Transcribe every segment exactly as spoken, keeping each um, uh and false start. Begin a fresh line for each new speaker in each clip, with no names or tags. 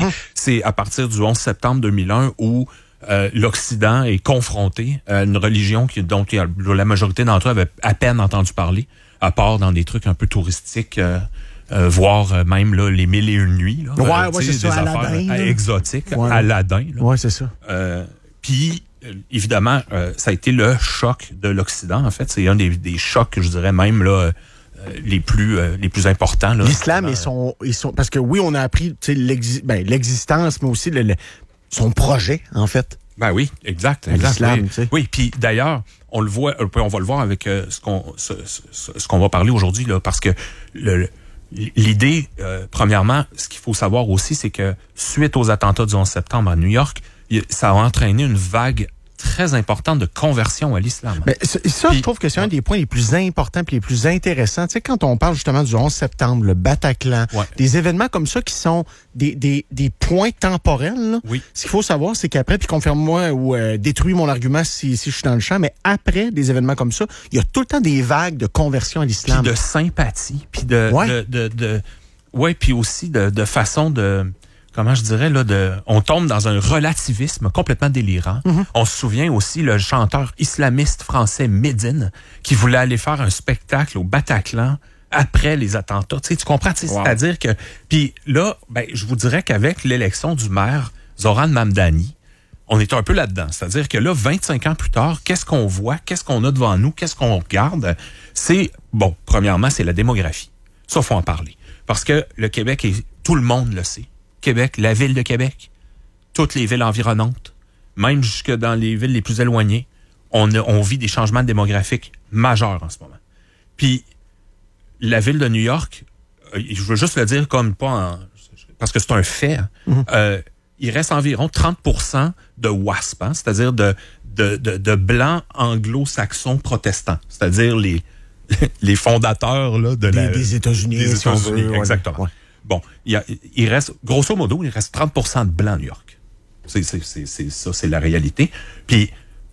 Mm-hmm.
C'est à partir du onze septembre deux mille un où euh, l'Occident est confronté à une religion qui, dont la majorité d'entre eux avaient à peine entendu parler, à part dans des trucs un peu touristiques, euh, euh, voire euh, même là, les mille et une nuits. Là,
ouais,
euh,
ouais, c'est
des
ça,
affaires
Aladdin,
euh, exotiques,
ouais.
Aladdin. Là.
Ouais, c'est ça.
Euh, Puis, évidemment, euh, ça a été le choc de l'Occident, en fait. C'est un des, des chocs, je dirais même, là, euh, les plus euh, les plus importants. Là.
L'islam et son, et son... Parce que oui, on a appris l'exi... ben, l'existence, mais aussi le, le, son projet, en fait.
Ben oui, exact. exact
L'islam,
oui.
tu sais.
Oui, puis d'ailleurs, on le voit, on va le voir avec euh, ce qu'on ce, ce, ce qu'on va parler aujourd'hui, là, parce que le, l'idée, euh, premièrement, ce qu'il faut savoir aussi, c'est que suite aux attentats du onze septembre à New York, ça a entraîné une vague très importante de conversion à l'islam.
Mais ça, puis, je trouve que c'est ouais. un des points les plus importants et les plus intéressants. Tu sais, quand on parle justement du onze septembre, le Bataclan, ouais. des événements comme ça qui sont des, des, des points temporels, là,
oui.
ce qu'il faut savoir, c'est qu'après, puis confirme-moi ou euh, détruis mon argument si, si je suis dans le champ, mais après des événements comme ça, il y a tout le temps des vagues de conversion à l'islam.
Puis de sympathie, puis de...
Ouais.
de, de, de ouais, puis aussi de, de façon de... Comment je dirais, là, de, on tombe dans un relativisme complètement délirant. Mm-hmm. On se souvient aussi le chanteur islamiste français Médine qui voulait aller faire un spectacle au Bataclan après les attentats. Tu sais, tu comprends? Tu sais, wow. C'est-à-dire que... Puis là, ben, je vous dirais qu'avec l'élection du maire Zoran Mamdani, on est un peu là-dedans. C'est-à-dire que là, vingt-cinq ans plus tard, qu'est-ce qu'on voit? Qu'est-ce qu'on a devant nous? Qu'est-ce qu'on regarde? C'est, bon, premièrement, c'est la démographie. Ça, faut en parler. Parce que le Québec, est, tout le monde le sait. Québec, la ville de Québec, toutes les villes environnantes, même jusque dans les villes les plus éloignées, on, a, on vit des changements démographiques majeurs en ce moment. Puis, la ville de New York, euh, je veux juste le dire comme pas en... parce que c'est un fait, hein, mm-hmm. euh, il reste environ trente pour cent de W A S P, hein, c'est-à-dire de, de, de, de blancs anglo-saxons protestants, c'est-à-dire les, les fondateurs là, de
des,
la,
des États-Unis.
Des
si on
États-Unis,
veut,
exactement.
Ouais.
Bon, il, y a, il reste, grosso modo, il reste trente pour cent de blancs à New York. C'est, c'est, c'est, c'est ça, c'est la réalité. Puis,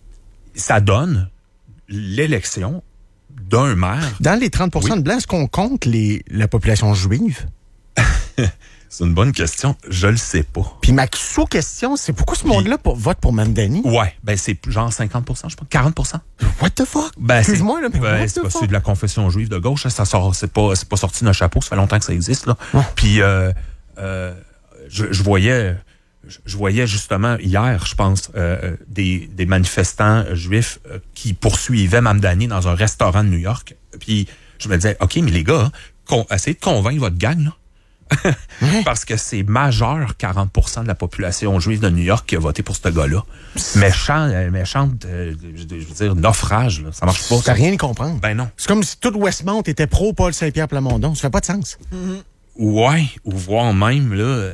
ça donne l'élection d'un maire.
Dans les trente pour cent oui. de blancs, est-ce qu'on compte les, la population juive?
C'est une bonne question. Je le sais pas.
Puis ma sous-question, c'est pourquoi ce monde-là pour, vote pour Mamdani?
Ouais, ben c'est genre cinquante pour cent, je pense. quarante pour cent.
What the fuck?
Ben,
excuse-moi, là, mais
ben,
what
c'est
the
pas
fuck?
C'est de la confession juive de gauche. Ça sort, c'est pas, c'est pas sorti d'un chapeau. Ça fait longtemps que ça existe, là.
Ouais.
Puis, euh, euh, je, je voyais, je voyais justement hier, je pense, euh, des, des manifestants juifs euh, qui poursuivaient Mamdani dans un restaurant de New York. Puis, je me disais, OK, mais les gars, con, essayez de convaincre votre gang, là. Parce que c'est majeur quarante pour cent de la population juive de New York qui a voté pour ce gars-là. Méchant, méchant, euh, je veux dire, naufrage, là. Ça marche pas.
T'as rien à comprendre.
Ben non.
C'est comme si tout Westmount était pro Paul Saint-Pierre Plamondon. Ça fait pas de sens.
Mm-hmm. Ouais, ou voire même, là,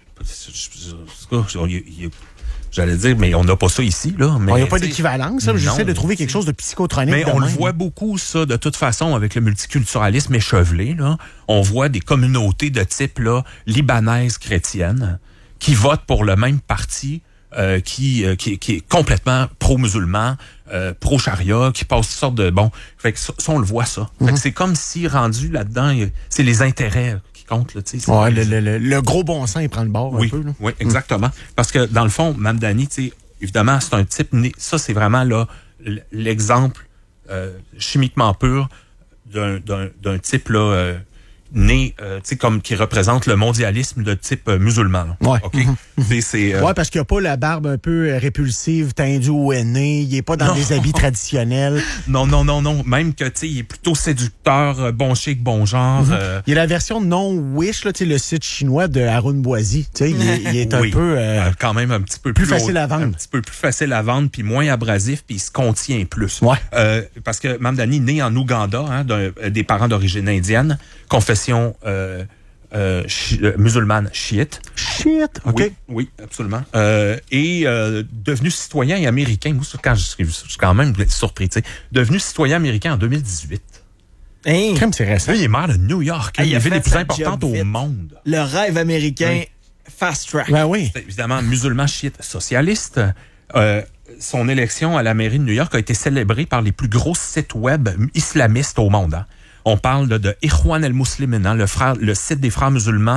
j'allais dire, mais on n'a pas ça ici, là. Il
n'y a pas d'équivalence, là. J'essaie de trouver quelque chose de psychotronique.
Mais on le voit beaucoup, ça, de toute façon, avec le multiculturalisme échevelé, là. On voit des communautés de type, là, libanaise chrétienne, qui votent pour le même parti, euh, qui, euh, qui, qui est complètement pro-musulman, euh, pro-charia, qui passe toutes sortes de, bon. Fait que ça, ça on le voit, ça. Mm-hmm. Fait que c'est comme si rendu là-dedans, c'est les intérêts qui comptent, là, tu sais.
Ouais, le, le, le gros bon sens, il prend le bord
oui,
un peu, là.
Oui, exactement. Mm. Parce que, dans le fond, Mamdani, tu sais, évidemment, c'est un type né. Ça, c'est vraiment, là, l'exemple euh, chimiquement pur d'un, d'un, d'un type, là, euh, né, euh, tu sais, comme qui représente le mondialisme de type euh, musulman.
Ouais.
OK? Mm-hmm. C'est, euh...
ouais, parce qu'il n'a pas la barbe un peu répulsive, tendue au nez, il n'est pas dans non. des habits traditionnels.
Non, non, non, non. Même que, tu sais, il est plutôt séducteur, bon chic, bon genre. Mm-hmm. Euh...
Il y a la version non-Wish, là, tu sais, le site chinois de Haroun Boisy. Tu sais, il, il est un
oui.
peu... Euh,
quand même un petit peu
plus...
plus
facile
haut,
à vendre.
Un petit peu plus facile à vendre, puis moins abrasif, puis il se contient plus.
Ouais.
Euh, parce que Mamdani, né en Ouganda, hein, d'un, des parents d'origine indienne, confession... Euh, Euh, chi- euh, musulmane chiite.
Chiite, OK.
Oui, oui absolument. Euh, et euh, devenu citoyen et américain. Moi, quand je suis, je suis quand même surpris, tu sais. Devenu citoyen américain en deux mille dix-huit.
Hey. Crème, c'est récent.
Là, il est maire de New York. Hey, il est la ville les plus importantes au monde.
Le rêve américain, oui. Fast track.
Ben oui.
C'est évidemment musulman chiite socialiste. Euh, son élection à la mairie de New York a été célébrée par les plus gros sites web islamistes au monde. Hein. On parle là, de Ikhwan el-Muslimin, hein, le, frère, le site des frères musulmans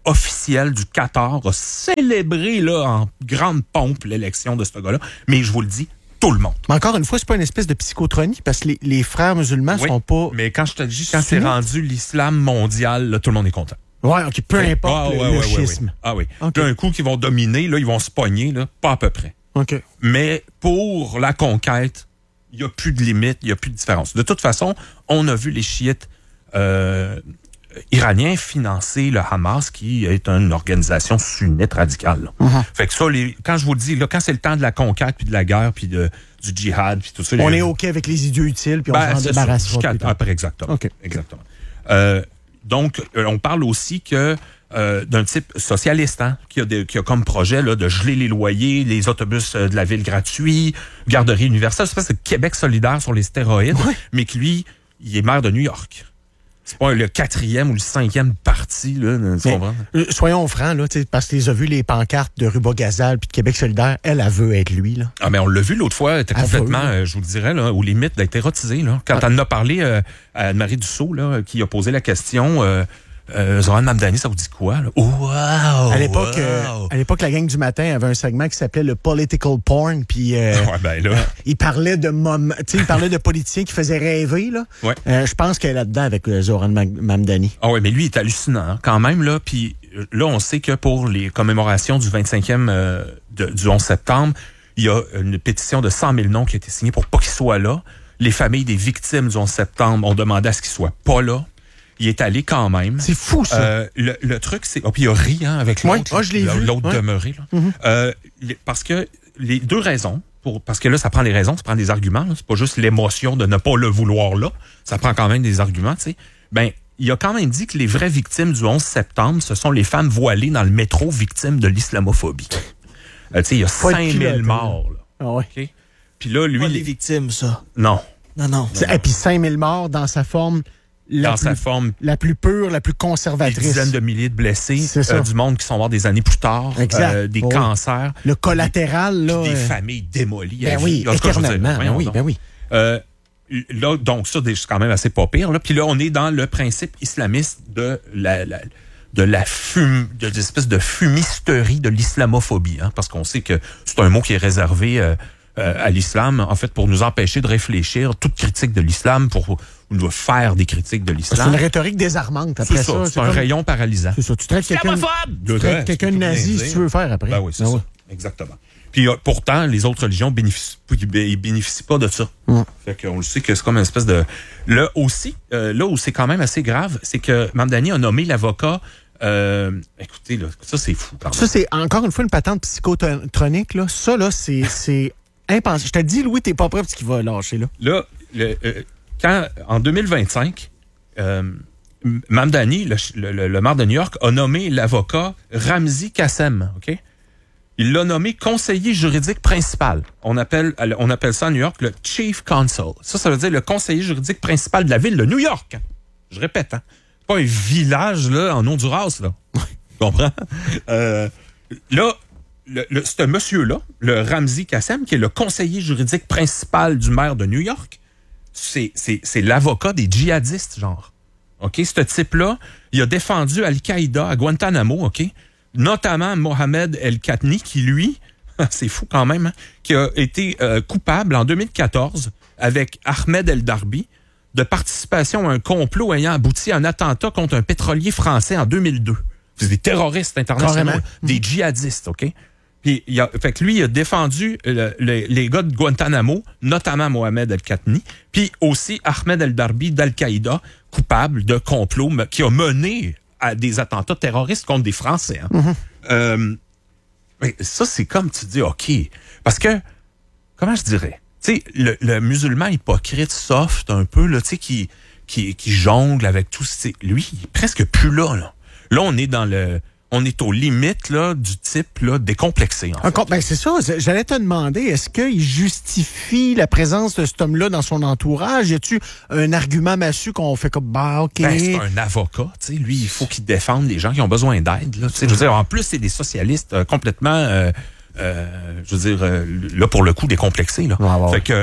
officiel du Qatar a célébré là, en grande pompe l'élection de ce gars-là. Mais je vous le dis, tout le monde.
Mais encore une fois, c'est pas une espèce de psychotronie parce que les, les frères musulmans
oui,
sont pas...
mais quand je te dis, quand c'est rendu l'islam mondial, là, tout le monde est content.
Oui, OK, peu oui. importe
ah,
le,
ouais,
le
ouais,
schisme.
Ouais, ouais. Ah oui.
Okay.
D'un coup, qu'ils vont dominer, là, ils vont se pogner, là, pas à peu près.
OK.
Mais pour la conquête, il n'y a plus de limite, il n'y a plus de différence. De toute façon, on a vu les chiites euh, iraniens financer le Hamas, qui est une organisation sunnite radicale. Uh-huh. Fait que ça, les, quand je vous le dis, là, quand c'est le temps de la conquête, puis de la guerre, puis de, du djihad, puis tout ça...
On
les...
est OK avec les idiots utiles, puis on
ben,
s'en débarrasse pas.
Après, exactement.
Okay.
exactement. Euh, donc, on parle aussi que euh, d'un type socialiste, hein, qui a, de, qui a comme projet là, de geler les loyers, les autobus de la ville gratuits, garderie universelle. C'est pas c'est Québec solidaire sur les stéroïdes, ouais. mais que lui, il est maire de New York. C'est pas le quatrième ou le cinquième parti, là, tu comprends?
Euh, soyons francs, là, parce qu'ils ont vu les pancartes de Ruba-Gazal puis de Québec solidaire, elle, elle veut être lui, là.
Ah, mais on l'a vu l'autre fois, elle était elle complètement, veut, euh, je vous le dirais, là, aux limites d'être érotisée, là. Quand ah. elle en a parlé euh, à Anne-Marie Dussault, là, qui a posé la question, euh, euh, Zoran Mamdani, ça vous dit quoi, là? Wow!
À l'époque,
wow.
euh, à l'époque, la gang du matin avait un segment qui s'appelait le political porn, puis euh,
ouais, ben là.
euh, il parlait de mom... tu sais, il parlait de politiciens qui faisaient rêver, là.
Ouais.
Euh, je pense qu'elle est là-dedans avec euh, Zoran Mamdani.
Ah ouais, mais lui, il est hallucinant, hein, quand même, là. Puis là, on sait que pour les commémorations du vingt-cinquième euh, de, du onze septembre, il y a une pétition de cent mille noms qui a été signée pour pas qu'il soit là. Les familles des victimes du onze septembre ont demandé à ce qu'il soit pas là. Il est allé quand même.
C'est fou, ça.
Euh, le, le truc, c'est... Oh, puis il a ri, hein, avec l'autre.
Ouais, oh, je l'ai vu.
L'autre
ouais.
demeuré, là.
Mm-hmm.
Euh, parce que les deux raisons, pour, parce que là, ça prend les raisons, ça prend des arguments. Là, c'est pas juste l'émotion de ne pas le vouloir là. Ça prend quand même des arguments, tu sais. Ben, il a quand même dit que les vraies victimes du onze septembre, ce sont les femmes voilées dans le métro victimes de l'islamophobie. Euh, tu sais, il y a cinq mille morts, là.
Ah ouais.
Okay? Puis là, lui...
Pas
les
les victimes, ça.
Non.
Non, non.
Et puis cinq mille morts dans sa forme... La
dans
plus,
sa forme
la plus pure, la plus conservatrice.
Des dizaines de milliers de blessés, euh, du monde qui sont morts des années plus tard, euh, des oh. cancers.
Le collatéral,
des,
là.
Des
euh...
familles démolies.
Ben oui, éternellement. Ben oui, ben oui.
Euh, là, donc ça, c'est quand même assez pas pire. Là. Puis là, on est dans le principe islamiste de la... la de la fume, de l'espèce de fumisterie de l'islamophobie, hein, parce qu'on sait que c'est un mot qui est réservé euh, euh, à l'islam, en fait, pour nous empêcher de réfléchir, toute critique de l'islam, pour nous faire des critiques de l'islam.
C'est une rhétorique désarmante. Après
c'est
ça,
ça, c'est, c'est un comme... rayon paralysant.
C'est ça. Tu traites quelqu'un, tu traites quelqu'un de nazi si tu veux faire après.
Ben oui, c'est
ben
ça.
Oui.
Exactement. Puis euh, pourtant, les autres religions bénéficient, ils bénéficient pas de ça. Mm. Fait qu'on le sait que c'est comme une espèce de... Là aussi, euh, là où c'est quand même assez grave, c'est que Mamdani a nommé l'avocat. Euh, écoutez, là, ça c'est fou quand même.
Ça, c'est encore une fois une patente psychotronique. Là. Ça, là, c'est, c'est impensable. Je te dis, Louis, t'es pas prêt parce qu'il va lâcher. Là,
là le, euh, quand, en deux mille vingt-cinq, euh, Mamdani, le, le, le maire de New York, a nommé l'avocat Ramzi Kassem, OK? Il l'a nommé conseiller juridique principal. On appelle, on appelle ça à New York le Chief Counsel. Ça, ça veut dire le conseiller juridique principal de la ville de New York. Je répète, hein? Pas un village là en Honduras, là. Tu comprends? Euh, là, le, le, ce monsieur-là, le Ramzi Kassem, qui est le conseiller juridique principal du maire de New York, c'est, c'est, c'est l'avocat des djihadistes, genre. OK? Ce type-là, il a défendu Al-Qaïda à Guantanamo, OK? Notamment Mohamed El-Khatni, qui, lui, c'est fou quand même, hein, qui a été euh, coupable en deux mille quatorze avec Ahmed El-Darbi de participation à un complot ayant abouti à un attentat contre un pétrolier français en deux mille deux. C'est des terroristes internationaux, Carrément. des djihadistes, OK? Puis, il a, fait que lui, il a défendu le, le, les gars de Guantanamo, notamment Mohamed El-Khatni, puis aussi Ahmed El-Darbi d'Al-Qaïda, coupable de complot qui a mené à des attentats terroristes contre des Français. Hein. Mm-hmm. Euh, mais ça, c'est comme tu dis, OK. Parce que, comment je dirais? Tu sais, le, le musulman hypocrite, soft, un peu, là, tu sais, qui, qui, qui jongle avec tout, lui, il est presque plus là, là. Là, on est dans le... On est aux limites là, du type là, décomplexé. En fait.
Ben c'est ça. J'allais te demander, est-ce qu'il justifie la présence de cet homme-là dans son entourage? Y a-tu un argument massu qu'on fait comme, bah, OK.
Ben, c'est un avocat. T'sais. Lui, il faut qu'il défende les gens qui ont besoin d'aide. Là. Je veux dire, en plus, c'est des socialistes euh, complètement, euh, euh, je veux dire, euh, là, pour le coup, décomplexés. Là.
Ouais, ouais.
Fait que,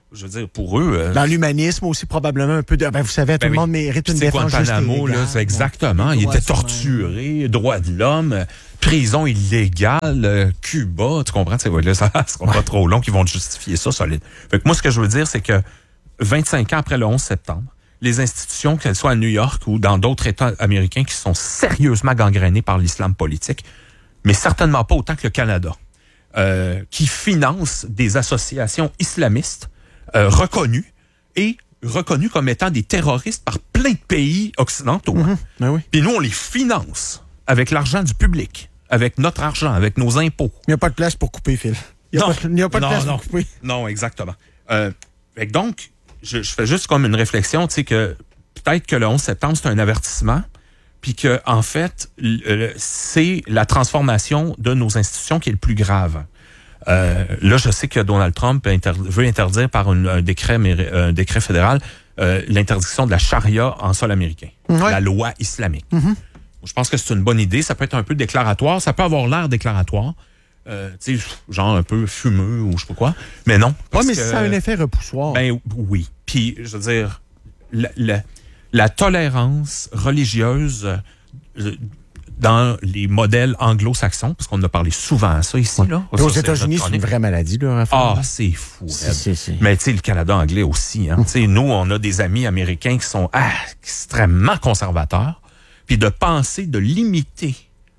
je veux dire, pour eux... Euh,
Dans l'humanisme aussi, probablement un peu de... Ben, vous savez, tout ben le monde oui. mérite une
c'est
défense juste et égale.
Là, c'est exactement. Ouais. Il était torturé, droits de l'homme, prison illégale, euh, Cuba, tu comprends? Ouais, là, ça sera ouais. pas trop long qu'ils vont justifier ça solide. Fait que moi, ce que je veux dire, c'est que vingt-cinq ans après le onze septembre, les institutions, qu'elles soient à New York ou dans d'autres États américains qui sont sérieusement gangrénés par l'islam politique, mais certainement pas autant que le Canada, euh, qui finance des associations islamistes euh, reconnues et reconnues comme étant des terroristes par plein de pays occidentaux.
Mm-hmm. Ben oui.
Puis nous, on les finance avec l'argent du public, avec notre argent, avec nos impôts.
Il n'y a pas de place pour couper, Phil. Il n'y a, a pas de
non,
place
non.
pour couper.
Non, exactement. Euh, fait que donc, je, je fais juste comme une réflexion, tu sais, que peut-être que le onze septembre, c'est un avertissement, puis que en fait, le, c'est la transformation de nos institutions qui est le plus grave. Euh, là, je sais que Donald Trump inter- veut interdire par une, un, décret, un décret fédéral euh, l'interdiction de la charia en sol américain, ouais. la loi islamique. Mm-hmm. Je pense que c'est une bonne idée. Ça peut être un peu déclaratoire. Ça peut avoir l'air déclaratoire. Euh, tu sais, genre un peu fumeux ou je sais pas quoi. Mais non.
Oui, mais
que,
ça a un effet repoussoir.
Ben oui. Puis, je veux dire, la, la, la tolérance religieuse euh, dans les modèles anglo-saxons, parce qu'on a parlé souvent à ça ici. Là.
Ça, aux États-Unis, c'est une vraie maladie. Là,
ah, c'est fou.
C'est, c'est, c'est.
Mais tu sais, le Canada anglais aussi. Hein. Tu sais, nous, on a des amis américains qui sont ah, extrêmement conservateurs. Puis de penser de limiter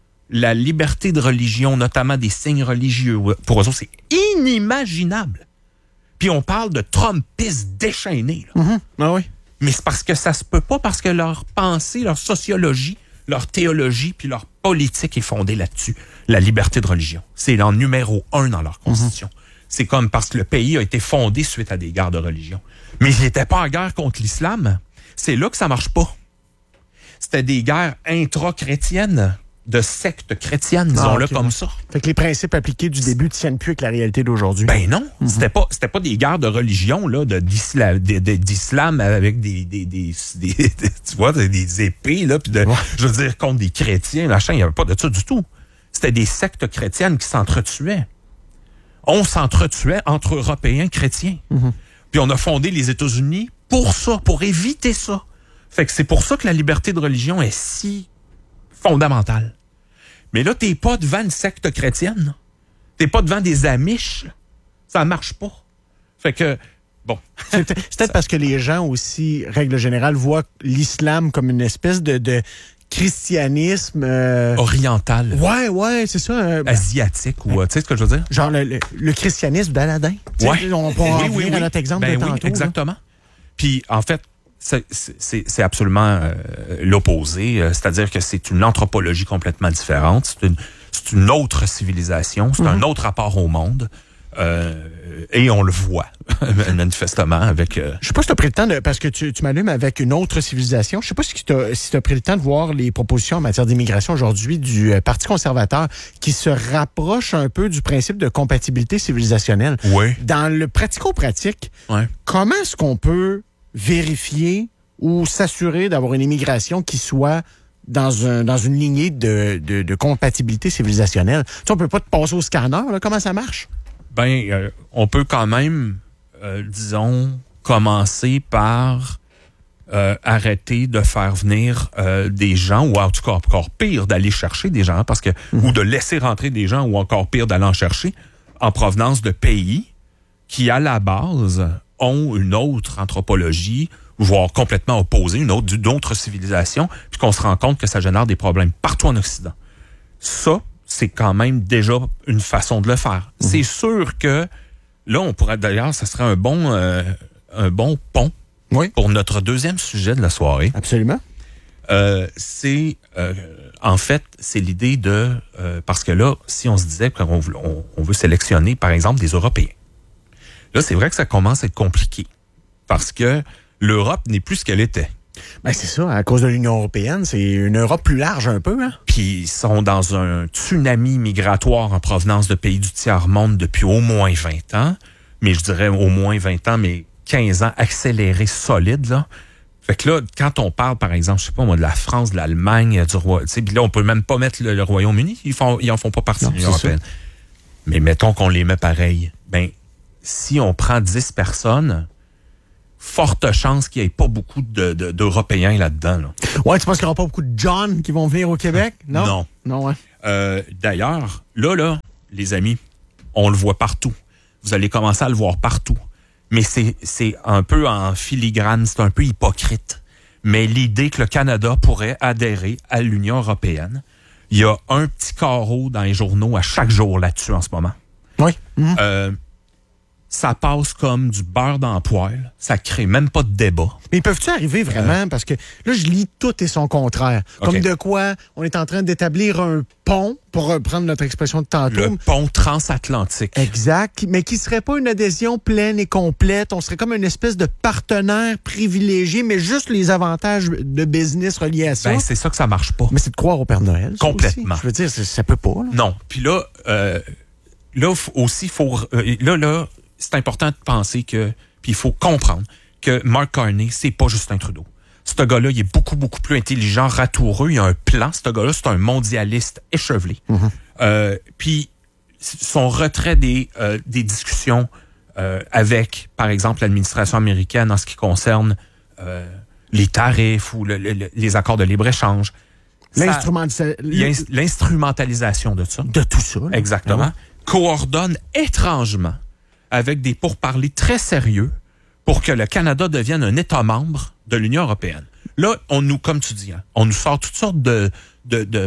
la liberté de religion, notamment des signes religieux, pour eux autres, c'est inimaginable. Puis on parle de Trumpistes déchaînés. Là.
Mm-hmm. Ah oui.
Mais c'est parce que ça se peut pas, parce que leur pensée, leur sociologie, leur théologie, puis leur politique est fondée là-dessus. La liberté de religion. C'est en numéro un dans leur constitution. Mm-hmm. C'est comme parce que le pays a été fondé suite à des guerres de religion. Mais ils n'étaient pas en guerre contre l'islam. C'est là que ça marche pas. C'était des guerres intra-chrétiennes, de sectes chrétiennes, disons-le ah, okay. comme ça.
Fait que les principes appliqués du début ne tiennent plus avec la réalité d'aujourd'hui.
Ben non, mm-hmm. c'était pas c'était pas des guerres de religion là, de d'islam, de, de, d'islam avec des des, des, des, des tu vois des, des épées là, puis de ouais. je veux dire contre des chrétiens, machin, il y avait pas de ça du tout. C'était des sectes chrétiennes qui s'entretuaient. On s'entretuait entre Européens chrétiens. Mm-hmm. Puis on a fondé les États-Unis pour ça, pour éviter ça. Fait que c'est pour ça que la liberté de religion est si fondamentale. Mais là, t'es pas devant une secte chrétienne. T'es pas devant des Amish. Ça marche pas. Fait que, bon.
C'est, c'est peut-être ça... parce que les gens aussi, règle générale, voient l'islam comme une espèce de, de christianisme... Euh...
oriental.
Ouais, ouais, c'est ça. Euh,
Asiatique ou... Euh, tu sais ce que je veux dire?
Genre le, le, le christianisme d'Aladin.
Ouais.
On peut
oui,
en
oui, oui.
à notre exemple
ben
de
oui,
tantôt.
Exactement. Là. Puis, en fait, C'est, c'est, c'est absolument euh, l'opposé, euh, c'est-à-dire que c'est une anthropologie complètement différente, c'est une, c'est une autre civilisation, c'est mm-hmm. un autre rapport au monde, euh, et on le voit manifestement avec... Euh...
Je sais pas si tu as pris le temps, de, parce que tu, tu m'allumes avec une autre civilisation, je sais pas si tu as si pris le temps de voir les propositions en matière d'immigration aujourd'hui du euh, Parti conservateur qui se rapproche un peu du principe de compatibilité civilisationnelle.
Oui.
Dans le pratico-pratique,
ouais.
comment est-ce qu'on peut vérifier ou s'assurer d'avoir une immigration qui soit dans, un, dans une lignée de, de, de compatibilité civilisationnelle? Tu sais, on peut pas te passer au scanner, là. Comment ça marche?
Ben, euh, on peut quand même, euh, disons, commencer par euh, arrêter de faire venir euh, des gens, ou en tout cas encore pire, d'aller chercher des gens, parce que mmh. ou de laisser rentrer des gens, ou encore pire, d'aller en chercher en provenance de pays qui, à la base, ont une autre anthropologie, voire complètement opposée, une autre, d'une autre civilisation, puis qu'on se rend compte que ça génère des problèmes partout en Occident. Ça, c'est quand même déjà une façon de le faire. Mmh. C'est sûr que, là, on pourrait, d'ailleurs, ça serait un bon, euh, un bon pont
oui.
pour notre deuxième sujet de la soirée.
Absolument.
Euh, c'est, euh, en fait, c'est l'idée de, euh, parce que là, si on se disait qu'on on, on veut sélectionner, par exemple, des Européens, là, c'est vrai que ça commence à être compliqué parce que l'Europe n'est plus ce qu'elle était.
Ben c'est ça, à cause de l'Union européenne, c'est une Europe plus large un peu. Hein?
Puis ils sont dans un tsunami migratoire en provenance de pays du tiers-monde depuis au moins vingt ans. Mais je dirais au moins vingt ans, mais quinze ans accélérés solides, là. Fait que là, quand on parle, par exemple, je sais pas moi, de la France, de l'Allemagne, du Roi... Tu sais, puis là, on peut même pas mettre le, le Royaume-Uni. Ils font, ils en font pas partie de l'Union européenne. Mais mettons qu'on les met pareil. Ben, si on prend dix personnes, forte chance qu'il n'y ait pas beaucoup de, de, d'Européens là-dedans. Là.
Ouais, tu penses qu'il n'y aura pas beaucoup de John qui vont venir au Québec? Non.
Non.
Non, ouais.
Euh, d'ailleurs, là, là, les amis, on le voit partout. Vous allez commencer à le voir partout. Mais c'est, c'est un peu en filigrane, c'est un peu hypocrite. Mais l'idée que le Canada pourrait adhérer à l'Union européenne, il y a un petit carreau dans les journaux à chaque jour là-dessus en ce moment.
Oui. Mmh.
Euh, ça passe comme du beurre dans le poêle. Ça crée même pas de débat.
Mais peuvent-tu arriver vraiment? Euh... Parce que là, je lis tout et son contraire. Comme okay. de quoi on est en train d'établir un pont, pour reprendre notre expression de tantôt.
Le pont transatlantique.
Exact. Mais qui serait pas une adhésion pleine et complète. On serait comme une espèce de partenaire privilégié, mais juste les avantages de business reliés à ça.
Ben, c'est ça que ça marche pas.
Mais c'est de croire au Père Noël.
Complètement.
Je veux dire, ça, ça peut pas. Là.
Non. Puis là, euh, là aussi, faut, euh, là, là, c'est important de penser que, puis il faut comprendre que Mark Carney, c'est pas Justin Trudeau. Ce gars-là, il est beaucoup, beaucoup plus intelligent, ratoureux. Il a un plan. Ce gars-là, c'est un mondialiste échevelé. Mm-hmm. Euh, puis son retrait des, euh, des discussions euh, avec, par exemple, l'administration américaine en ce qui concerne euh, les tarifs ou le, le, les accords de libre-échange.
L'instrumentalisa...
L'instrumentalisation de ça.
De tout ça. Là.
Exactement. Ah ouais. Coordonne étrangement avec des pourparlers très sérieux pour que le Canada devienne un État membre de l'Union européenne. Là, on nous, comme tu dis, hein, on nous sort toutes sortes de, de, de,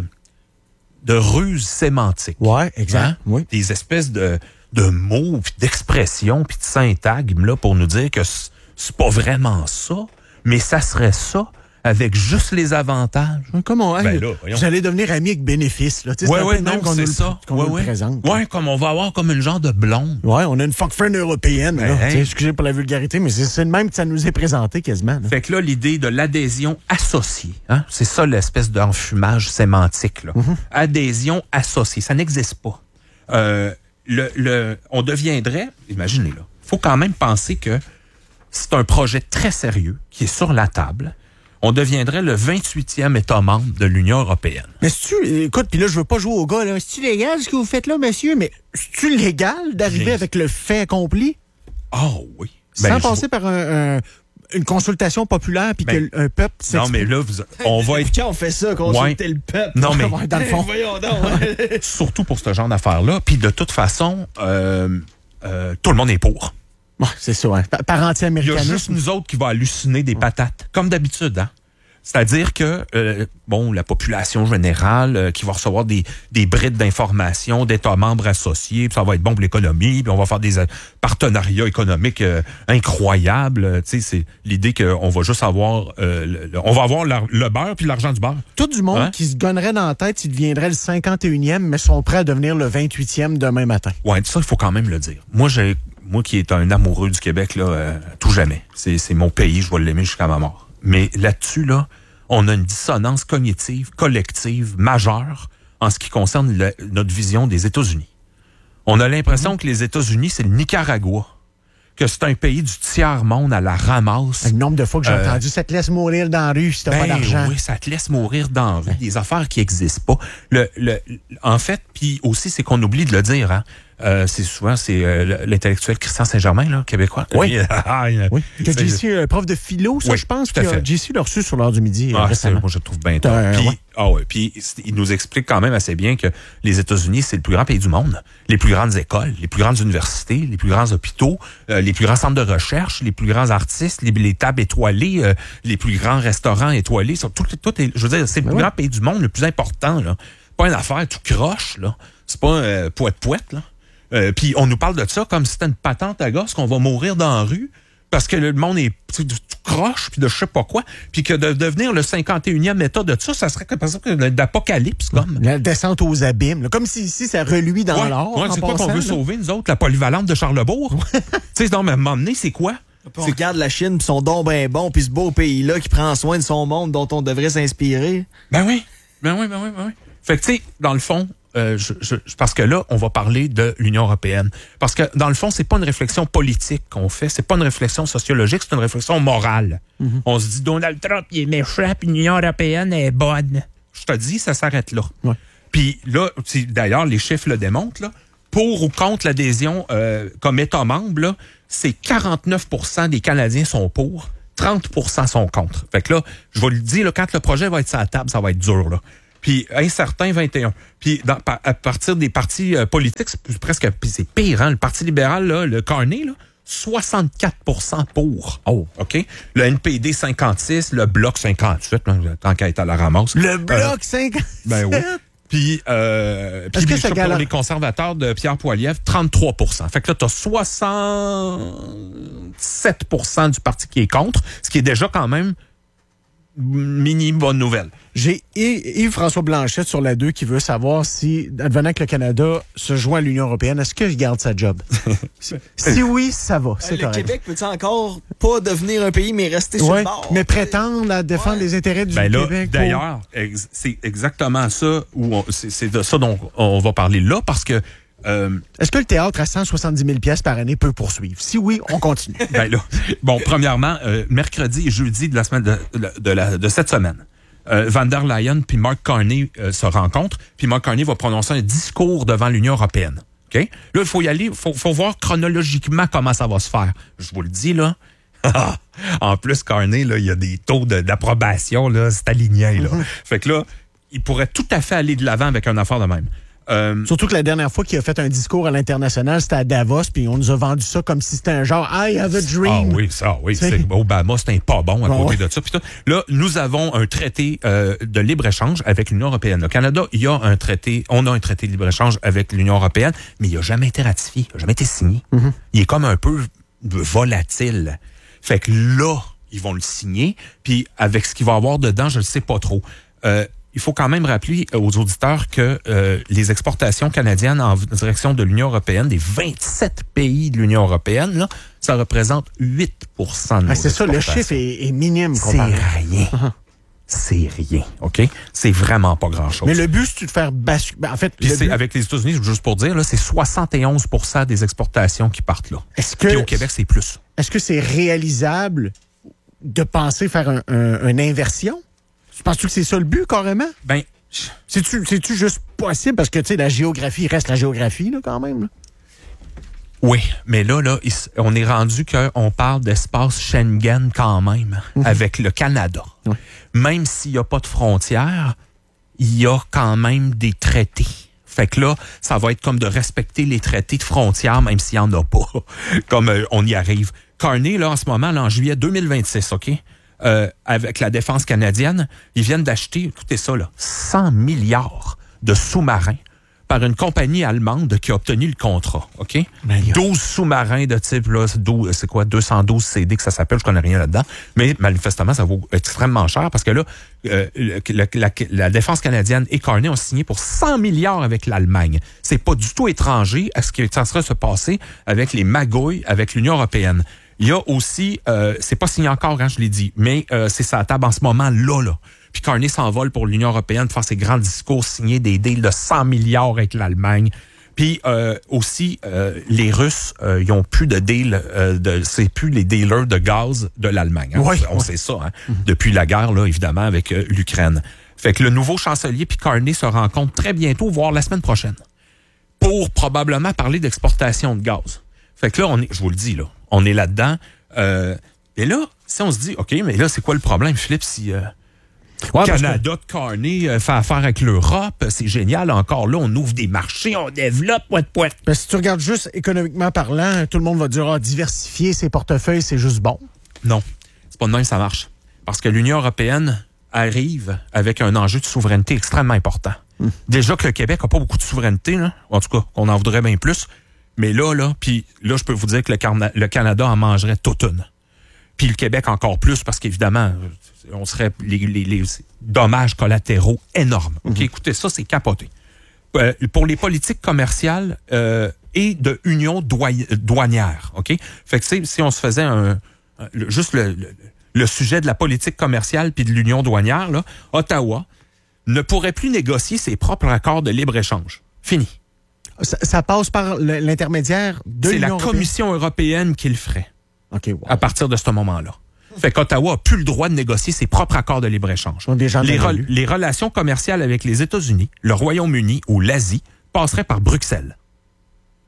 de ruses sémantiques.
Ouais, exact. Hein? Oui.
Des espèces de, de mots, puis d'expressions, puis de syntagmes là, pour nous dire que c'est pas vraiment ça, mais ça serait ça avec juste les avantages.
Comment, ben
hey, là,
vous allez devenir amis avec bénéfice. Là.
Oui, oui, non, c'est ça.
Qu'on
ouais,
nous
ouais.
le présente.
Oui, comme on va avoir comme une genre de blonde.
Oui, on a une fuck friend européenne.
Ben,
là.
hey.
Excusez pour la vulgarité, mais c'est, c'est le même que ça nous est présenté quasiment. Là.
Fait que là, l'idée de l'adhésion associée, hein, c'est ça l'espèce d'enfumage sémantique. Là. Mm-hmm. Adhésion associée, ça n'existe pas. Euh, le, le, on deviendrait, imaginez là, il faut quand même penser que c'est un projet très sérieux qui est sur la table. On deviendrait le vingt-huitième État membre de l'Union européenne.
Mais c'est-tu, écoute, puis là, je veux pas jouer au gars, là. C'est-tu légal ce que vous faites là, monsieur? Mais c'est-tu légal d'arriver Bien. avec le fait accompli?
Ah oh, oui.
Sans ben, passer je... par un, un, une consultation populaire puis ben, qu'un peuple s'exprime.
Non, mais là, vous, on va être...
Quand on fait ça, consulter
ouais.
le peuple?
Non, mais...
dans le fond.
Voyons donc.
Surtout pour ce genre d'affaires-là. Puis de toute façon, euh, euh, tout le monde est pour.
Ouais, c'est ça, hein. Par anti-américanisme.
Il y a juste nous autres qui va halluciner des ouais. patates, comme d'habitude, hein. C'est-à-dire que, euh, bon, la population générale euh, qui va recevoir des, des brides d'informations d'États membres associés, puis ça va être bon pour l'économie, puis on va faire des euh, partenariats économiques euh, incroyables. Euh, tu sais, c'est l'idée qu'on va juste avoir, euh, le, le, on va avoir la, le beurre puis l'argent du beurre.
Tout du monde hein? qui se gonnerait dans la tête s'il deviendrait le cinquante et unième, mais sont prêts à devenir le vingt-huitième demain matin.
Ouais, ça, il faut quand même le dire. Moi, j'ai, moi qui est un amoureux du Québec, là, euh, tout jamais. C'est, c'est mon pays, je vais l'aimer jusqu'à ma mort. Mais là-dessus, là, on a une dissonance cognitive collective majeure en ce qui concerne le, notre vision des États-Unis. On a l'impression mmh. que les États-Unis, c'est le Nicaragua, que c'est un pays du tiers-monde à la ramasse.
Le nombre de fois que j'ai euh, entendu « ça te laisse mourir dans la rue si t'as
ben
pas d'argent ».
Oui, ça te laisse mourir dans la rue, des affaires qui n'existent pas. Le, le, en fait, puis aussi, c'est qu'on oublie de le dire, hein. Euh, c'est souvent c'est euh, l'intellectuel Christian Saint-Germain là, québécois.
Oui. oui. Que J C, euh, prof de philo, ça oui, je pense que J C l'a reçu sur l'heure du midi
ah,
euh, récemment.
Moi je le trouve bien tard. Euh, puis ouais. ah ouais, puis il nous explique quand même assez bien que les États-Unis c'est le plus grand pays du monde, les plus grandes écoles, les plus grandes universités, les plus grands hôpitaux, euh, les plus grands centres de recherche, les plus grands artistes, les, les tables étoilées, euh, les plus grands restaurants étoilés, tout, tout, tout est, je veux dire c'est le plus ouais. grand pays du monde, le plus important là. Pas une affaire tout croche là. C'est pas euh, poète poète là. Euh, puis on nous parle de ça comme si c'était une patente à gosse qu'on va mourir dans la rue parce que le monde est tout croche puis de je sais pas quoi, puis que de devenir le cinquante et unième État de ça, ça serait comme ça d'apocalypse comme.
La descente aux abîmes, là, comme si ici ça reluit dans
ouais,
l'or.
Ouais, c'est quoi qu'on veut là? Sauver nous autres, la polyvalente de Charlebourg. Tu sais, non mais à un moment donné, c'est quoi?
Puis on regarde la Chine pis son don ben bon puis ce beau pays-là qui prend soin de son monde dont on devrait s'inspirer.
Ben oui, ben oui, ben oui, ben oui. Fait que tu sais, dans le fond. Euh, je, je, parce que là, on va parler de l'Union européenne. Parce que, dans le fond, c'est pas une réflexion politique qu'on fait, c'est pas une réflexion sociologique, c'est une réflexion morale. Mm-hmm. On se dit, Donald Trump, il est méchant, puis l'Union européenne est bonne. Je te dis, ça s'arrête là.
Ouais.
Puis là, d'ailleurs, les chiffres le démontrent, là, pour ou contre l'adhésion euh, comme État membre, là, c'est quarante-neuf pour cent des Canadiens sont pour, trente pour cent sont contre. Fait que là, je vais le dire, là, quand le projet va être sur la table, ça va être dur, là. Puis incertain, vingt et un. Puis dans, à partir des partis euh, politiques, c'est presque, puis c'est pire, hein. Le Parti libéral, là, le Carney, là, soixante-quatre pour cent pour. Oh, OK? Le N P D, cinquante-six, le Bloc, cinquante-huit, là, tant qu'à être à la ramasse.
Le Bloc,
euh,
cinquante-sept?
Ben oui. Puis, euh, puis
que
ça,
gala...
pour les conservateurs de Pierre Poilievre, trente-trois pour cent. Fait que là, t'as soixante-sept pour cent du parti qui est contre, ce qui est déjà quand même mini bonne nouvelle.
J'ai Yves-François Blanchette sur la deux qui veut savoir si, advenant que le Canada se joint à l'Union européenne, est-ce qu'il garde sa job? si, si oui, ça va. C'est
le
correct.
Québec peut-il encore pas devenir un pays, mais rester sur
ouais,
le bord?
mais prétendre à défendre
ouais.
les intérêts du
ben là,
Québec.
D'ailleurs, pour... ex- c'est exactement ça, où on, c'est, c'est de ça dont on va parler là, parce que
Euh, Est-ce que le théâtre à cent soixante-dix mille pièces par année peut poursuivre? Si oui, on continue.
Ben là, bon, premièrement, euh, mercredi et jeudi de la semaine de, de, de, la, de cette semaine, euh, Van der Leyen puis Mark Carney euh, se rencontrent, puis Mark Carney va prononcer un discours devant l'Union européenne. OK? Là, il faut y aller, il faut, faut voir chronologiquement comment ça va se faire. Je vous le dis, là. En plus, Carney, là, il y a des taux de, d'approbation, là, c'est aligné, là. Mm-hmm. Fait que là, il pourrait tout à fait aller de l'avant avec une affaire de même.
Euh, Surtout que la dernière fois qu'il a fait un discours à l'international, c'était à Davos, puis on nous a vendu ça comme si c'était un genre « I have a dream ».
Ah oui, ça, oui. C'est, Obama, c'était pas bon à
bon,
côté
ouais.
de ça. Puis là, nous avons un traité euh, de libre-échange avec l'Union européenne. Au Canada, il y a un traité, on a un traité de libre-échange avec l'Union européenne, mais il n'a jamais été ratifié, il n'a jamais été signé. Mm-hmm. Il est comme un peu volatile. Fait que là, ils vont le signer, puis avec ce qu'il va y avoir dedans, je ne sais pas trop. Euh, Il faut quand même rappeler aux auditeurs que euh, les exportations canadiennes en direction de l'Union européenne, des vingt-sept pays de l'Union européenne, là, ça représente huit pour cent de nos
ah, c'est ça, le chiffre est, est minime. Comparé.
C'est rien. Uh-huh. C'est rien, OK? C'est vraiment pas grand-chose.
Mais le but, c'est de faire basculer. Ben, en fait,
Puis c'est,
but...
avec les États-Unis, juste pour dire, là, c'est soixante et onze pour cent des exportations qui partent là.
Est-ce que...
Puis au Québec, c'est plus.
Est-ce que c'est réalisable de penser faire un, un, une inversion? Penses-tu que c'est ça le but, carrément?
Ben,
c'est-tu, c'est-tu juste possible? Parce que, tu sais, la géographie reste la géographie, là, quand même. Là.
Oui, mais là, là, on est rendu qu'on parle d'espace Schengen quand même, mmh. avec le Canada. Oui. Même s'il n'y a pas de frontières, il y a quand même des traités. Fait que là, ça va être comme de respecter les traités de frontières, même s'il n'y en a pas. Comme euh, on y arrive. Carney, là, en ce moment, là, en juillet deux mille vingt-six, OK? Euh, avec la défense canadienne, ils viennent d'acheter, écoutez ça, là, cent milliards de sous-marins par une compagnie allemande qui a obtenu le contrat, OK? Mais douze sous-marins de type, là, douze, c'est quoi, deux cent douze C D que ça s'appelle, je connais rien là-dedans, mais manifestement, ça vaut extrêmement cher parce que là, euh, le, la, la défense canadienne et Carney ont signé pour cent milliards avec l'Allemagne. C'est pas du tout étranger à ce qui est en train de se passer avec les magouilles avec l'Union européenne. Il y a aussi, euh, c'est pas signé encore, hein, je l'ai dit, mais euh, c'est sa table en ce moment, là, là. Puis Carney s'envole pour l'Union européenne, faire ses grands discours, signer des deals de cent milliards avec l'Allemagne. Puis euh, aussi, euh, les Russes, euh, ils ont plus de deals, euh, de, c'est plus les dealers de gaz de l'Allemagne. Hein.
Oui,
on
oui.
sait ça, hein, mm-hmm. depuis la guerre, là, évidemment, avec euh, l'Ukraine. Fait que le nouveau chancelier puis Carney se rencontrent très bientôt, voire la semaine prochaine, pour probablement parler d'exportation de gaz. Fait que là, on est, je vous le dis, là, on est là-dedans. Euh, et là, si on se dit, OK, mais là, c'est quoi le problème, Philippe, si euh, ouais, Canada que... de Carney euh, fait affaire avec l'Europe, c'est génial, encore là, on ouvre des marchés, on développe, poète, poète.
Ben, si tu regardes juste économiquement parlant, tout le monde va dire, ah, diversifier ses portefeuilles, c'est juste bon.
Non, c'est pas de même que ça marche. Parce que l'Union européenne arrive avec un enjeu de souveraineté extrêmement important. Hum. Déjà que le Québec n'a pas beaucoup de souveraineté, là, en tout cas, on en voudrait bien plus. Mais là, là, puis là, je peux vous dire que le, Carna- le Canada en mangerait toute une. Puis le Québec encore plus, parce qu'évidemment, on serait les, les, les dommages collatéraux énormes. Mm-hmm. OK, écoutez, ça, c'est capoté. Euh, pour les politiques commerciales euh, et de union doi- douanière, OK? Fait que, si on se faisait un, un le, juste le, le, le sujet de la politique commerciale puis de l'union douanière, là, Ottawa ne pourrait plus négocier ses propres accords de libre-échange. Fini.
Ça, ça passe par l'intermédiaire de
C'est
l'Union
la
européenne?
Commission européenne qui le ferait.
OK, wow.
À partir de ce moment-là. Fait qu'Ottawa n'a plus le droit de négocier ses propres accords de libre-échange.
Les,
re- les relations commerciales avec les États-Unis, le Royaume-Uni ou l'Asie passeraient par Bruxelles.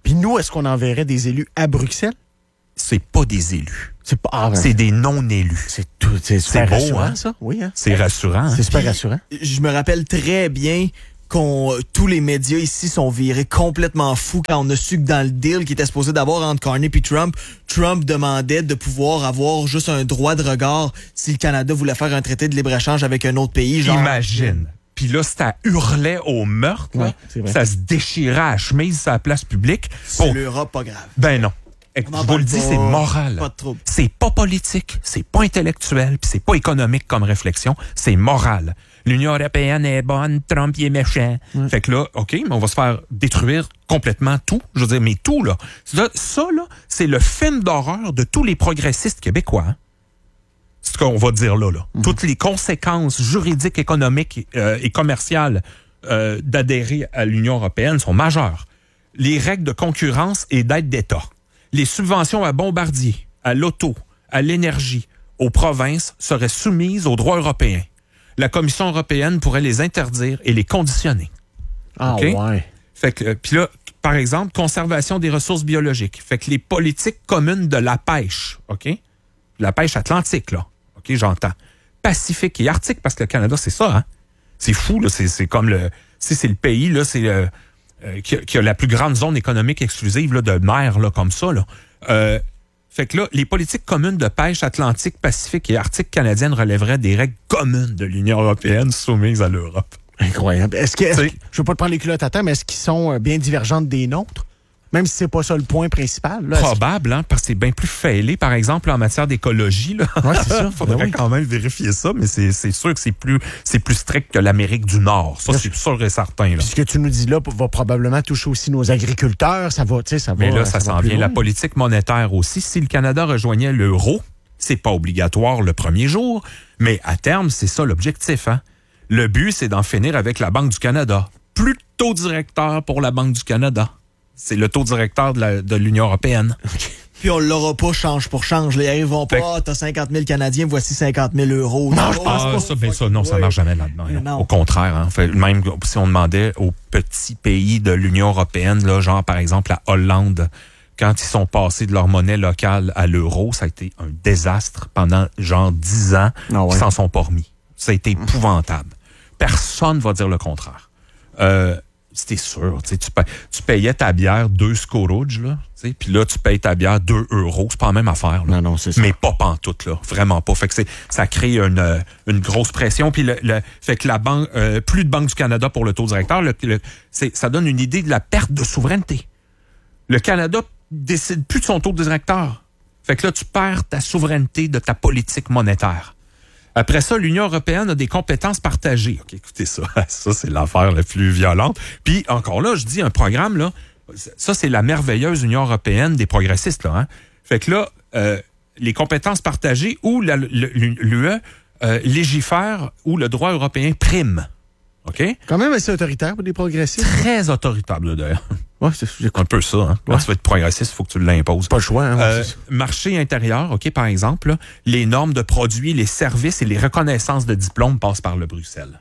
Puis nous, est-ce qu'on enverrait des élus à Bruxelles?
C'est pas des élus.
C'est pas. Ah, ben,
c'est des non-élus.
C'est tout. C'est super
beau,
rassurant,
hein?
ça. Oui, hein?
C'est rassurant.
C'est
hein?
super rassurant.
Je me rappelle très bien qu'on tous les médias ici sont virés complètement fous quand on a su que dans le deal qui était supposé d'avoir entre Carney et Trump, Trump demandait de pouvoir avoir juste un droit de regard si le Canada voulait faire un traité de libre-échange avec un autre pays. Genre,
Imagine. Puis là, ça hurlait au meurtre.
Ouais,
là.
c'est vrai.
Ça se déchirait à la chemise sur la place publique.
c'est
Pour-
l'Europe, pas grave.
Ben non.
On en
Je vous
parle
le dis,
pas.
c'est moral.
Pas de trouble.
C'est pas politique, c'est pas intellectuel, puis c'est pas économique comme réflexion, c'est moral. L'Union européenne est bonne, Trump il est méchant.
Mm.
Fait que là, OK, mais on va se faire détruire complètement tout. Je veux dire, mais tout, là. Ça, ça, là, c'est le film d'horreur de tous les progressistes québécois. Hein? C'est ce qu'on va dire là. là.
Mm.
Toutes les conséquences juridiques, économiques euh, et commerciales euh, d'adhérer à l'Union européenne sont majeures. Les règles de concurrence et d'aide d'État. Les subventions à Bombardier, à l'auto, à l'énergie, aux provinces seraient soumises aux droits européens. La Commission européenne pourrait les interdire et les conditionner.
Ah,
OK?
ouais.
Fait que, puis là, par exemple, conservation des ressources biologiques. Fait que les politiques communes de la pêche, OK? La pêche atlantique, là. OK, j'entends. Pacifique et Arctique, parce que le Canada, c'est ça, hein? C'est fou, là. C'est, c'est comme le... Si c'est le pays, là, c'est le... Euh, qui, a, qui a la plus grande zone économique exclusive là, de mer, là, comme ça, là. Euh, fait que là, les politiques communes de pêche atlantique, pacifique et arctique canadiennes relèveraient des règles communes de l'Union européenne soumises à l'Europe.
Incroyable. Est-ce que, est-ce
C'est-
que- je veux pas te prendre les culottes à temps, mais est-ce qu'ils sont euh, bien divergentes des nôtres? Même si c'est pas ça le point principal. Là, est-ce
Probable, hein, parce que c'est bien plus failé, par exemple, en matière d'écologie. Là.
que- Ouais, c'est ça.
Faudrait
Ben oui.
quand même vérifier ça, mais c'est, c'est sûr que c'est plus, c'est plus strict que l'Amérique du Nord. Ça, c'est sûr et certain. Là.
Puis ce que tu nous dis là va probablement toucher aussi nos agriculteurs. Ça va, tu sais, ça va.
Mais là, ça,
va
s'en
plus
vient. La
loin.
politique monétaire aussi. Si le Canada rejoignait l'euro, c'est pas obligatoire le premier jour, mais à terme, c'est ça l'objectif. Hein? Le but, c'est d'en finir avec la Banque du Canada. Plus de taux directeur pour la Banque du Canada. C'est le taux directeur de, la, de l'Union européenne.
Puis on l'aura pas change pour change. Là, ils arriveront
Fait-
pas, ah, t'as cinquante mille Canadiens, voici cinquante mille euros.
Non, je pense
Ah,
pas.
ça, ben ça, non, ça
Ouais.
marche jamais là-dedans.
Mais
là.
non.
Au contraire, hein. Fait, même si on demandait aux petits pays de l'Union européenne, là, genre par exemple la Hollande, quand ils sont passés de leur monnaie locale à l'euro, ça a été un désastre pendant genre dix ans.
Ah ouais.
Ils s'en sont pas remis. Ça a été épouvantable. Personne va dire le contraire. Euh, C'était sûr. Tu sais, tu, pay- tu payais ta bière deux scourges, là. tu sais, Puis là, tu payes ta bière deux euros. C'est pas la même affaire. Là.
Non, non, c'est ça.
Mais pas pantoute, là. Vraiment pas. Fait que c'est, ça crée une, euh, une grosse pression. Puis le, le- fait que la banque, euh, plus de Banque du Canada pour le taux directeur, le, le- c'est, ça donne une idée de la perte de souveraineté. Le Canada décide plus de son taux directeur. Fait que là, tu perds ta souveraineté de ta politique monétaire. Après ça, l'Union européenne a des compétences partagées. OK, écoutez ça. Ça, c'est l'affaire la plus violente. Puis, encore là, je dis un programme, là. Ça, c'est la merveilleuse Union européenne des progressistes, là. Hein? Fait que là, euh, les compétences partagées où la- le- l'U E euh, légifère où le droit européen prime. OK?
Quand même assez autoritaire pour des progressistes.
Très autoritaire, d'ailleurs.
Ouais, c'est j'écoute
Un peu ça, hein. Quand
Ouais.
tu veux être progressiste, il faut que tu l'imposes.
pas le choix. Hein, ouais,
Euh,
c'est ça.
marché intérieur, OK, par exemple, là, les normes de produits, les services et les reconnaissances de diplômes passent par le Bruxelles.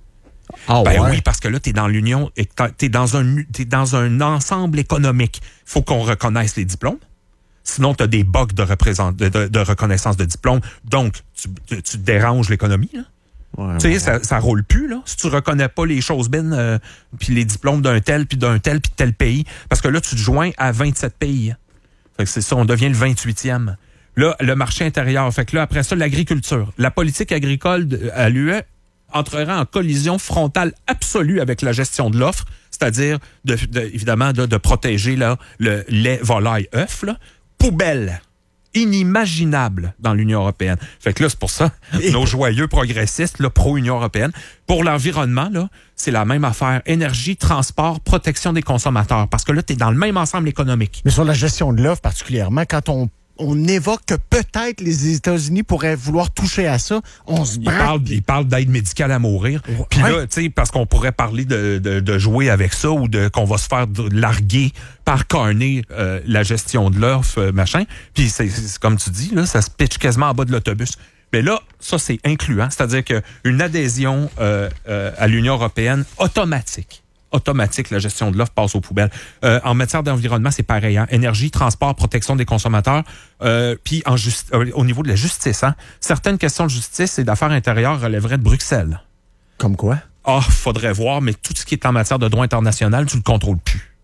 Ah,
Ben
ouais.
oui, parce que là, tu es dans l'Union, tu es dans un t'es dans un ensemble économique. Il faut qu'on reconnaisse les diplômes. Sinon, tu as des bugs de, représent- de, de, de reconnaissance de diplômes. Donc, tu, tu, tu déranges l'économie. Là.
Ouais,
Tu sais,
ouais,
ça, ça roule plus, là. Si tu reconnais pas les choses bien, euh, puis les diplômes d'un tel, puis d'un tel, puis de tel pays. Parce que là, tu te joins à vingt-sept pays. Fait que c'est ça, on devient le vingt-huitième. Là, le marché intérieur. Fait que là, après ça, l'agriculture. La politique agricole de- à l'U E entrera en collision frontale absolue avec la gestion de l'offre, c'est-à-dire, de, de- évidemment, de, de protéger là, le lait, volaille, œuf, là. Poubelle. Inimaginable dans l'Union européenne. Fait que là, c'est pour ça, nos joyeux progressistes, là, pro-Union européenne. Pour l'environnement, là, c'est la même affaire. Énergie, transport, protection des consommateurs. Parce que là, tu es dans le même ensemble économique.
Mais sur la gestion de l'offre particulièrement, quand on, on évoque que peut-être les États-Unis pourraient vouloir toucher à ça, on se
Il
braque.
parle, il parle d'aide médicale à mourir. Puis
Ouais.
là, tu sais, parce qu'on pourrait parler de, de, de jouer avec ça ou de qu'on va se faire de- larguer par Carney euh, la gestion de l'offre, euh, machin. Puis c'est, c'est comme tu dis, là, ça se pitch quasiment en bas de l'autobus. Mais là, ça, c'est incluant. C'est-à-dire qu'une adhésion euh, euh, à l'Union européenne automatique, automatique, la gestion de l'offre passe aux poubelles. Euh, en matière d'environnement, c'est pareil. Hein? Énergie, transport, protection des consommateurs. Euh, puis en juste, euh, au niveau de la justice, hein? Certaines questions de justice et d'affaires intérieures relèveraient de Bruxelles.
Comme quoi?
Ah, oh, faudrait voir, mais tout ce qui est en matière de droit international, tu le contrôles plus.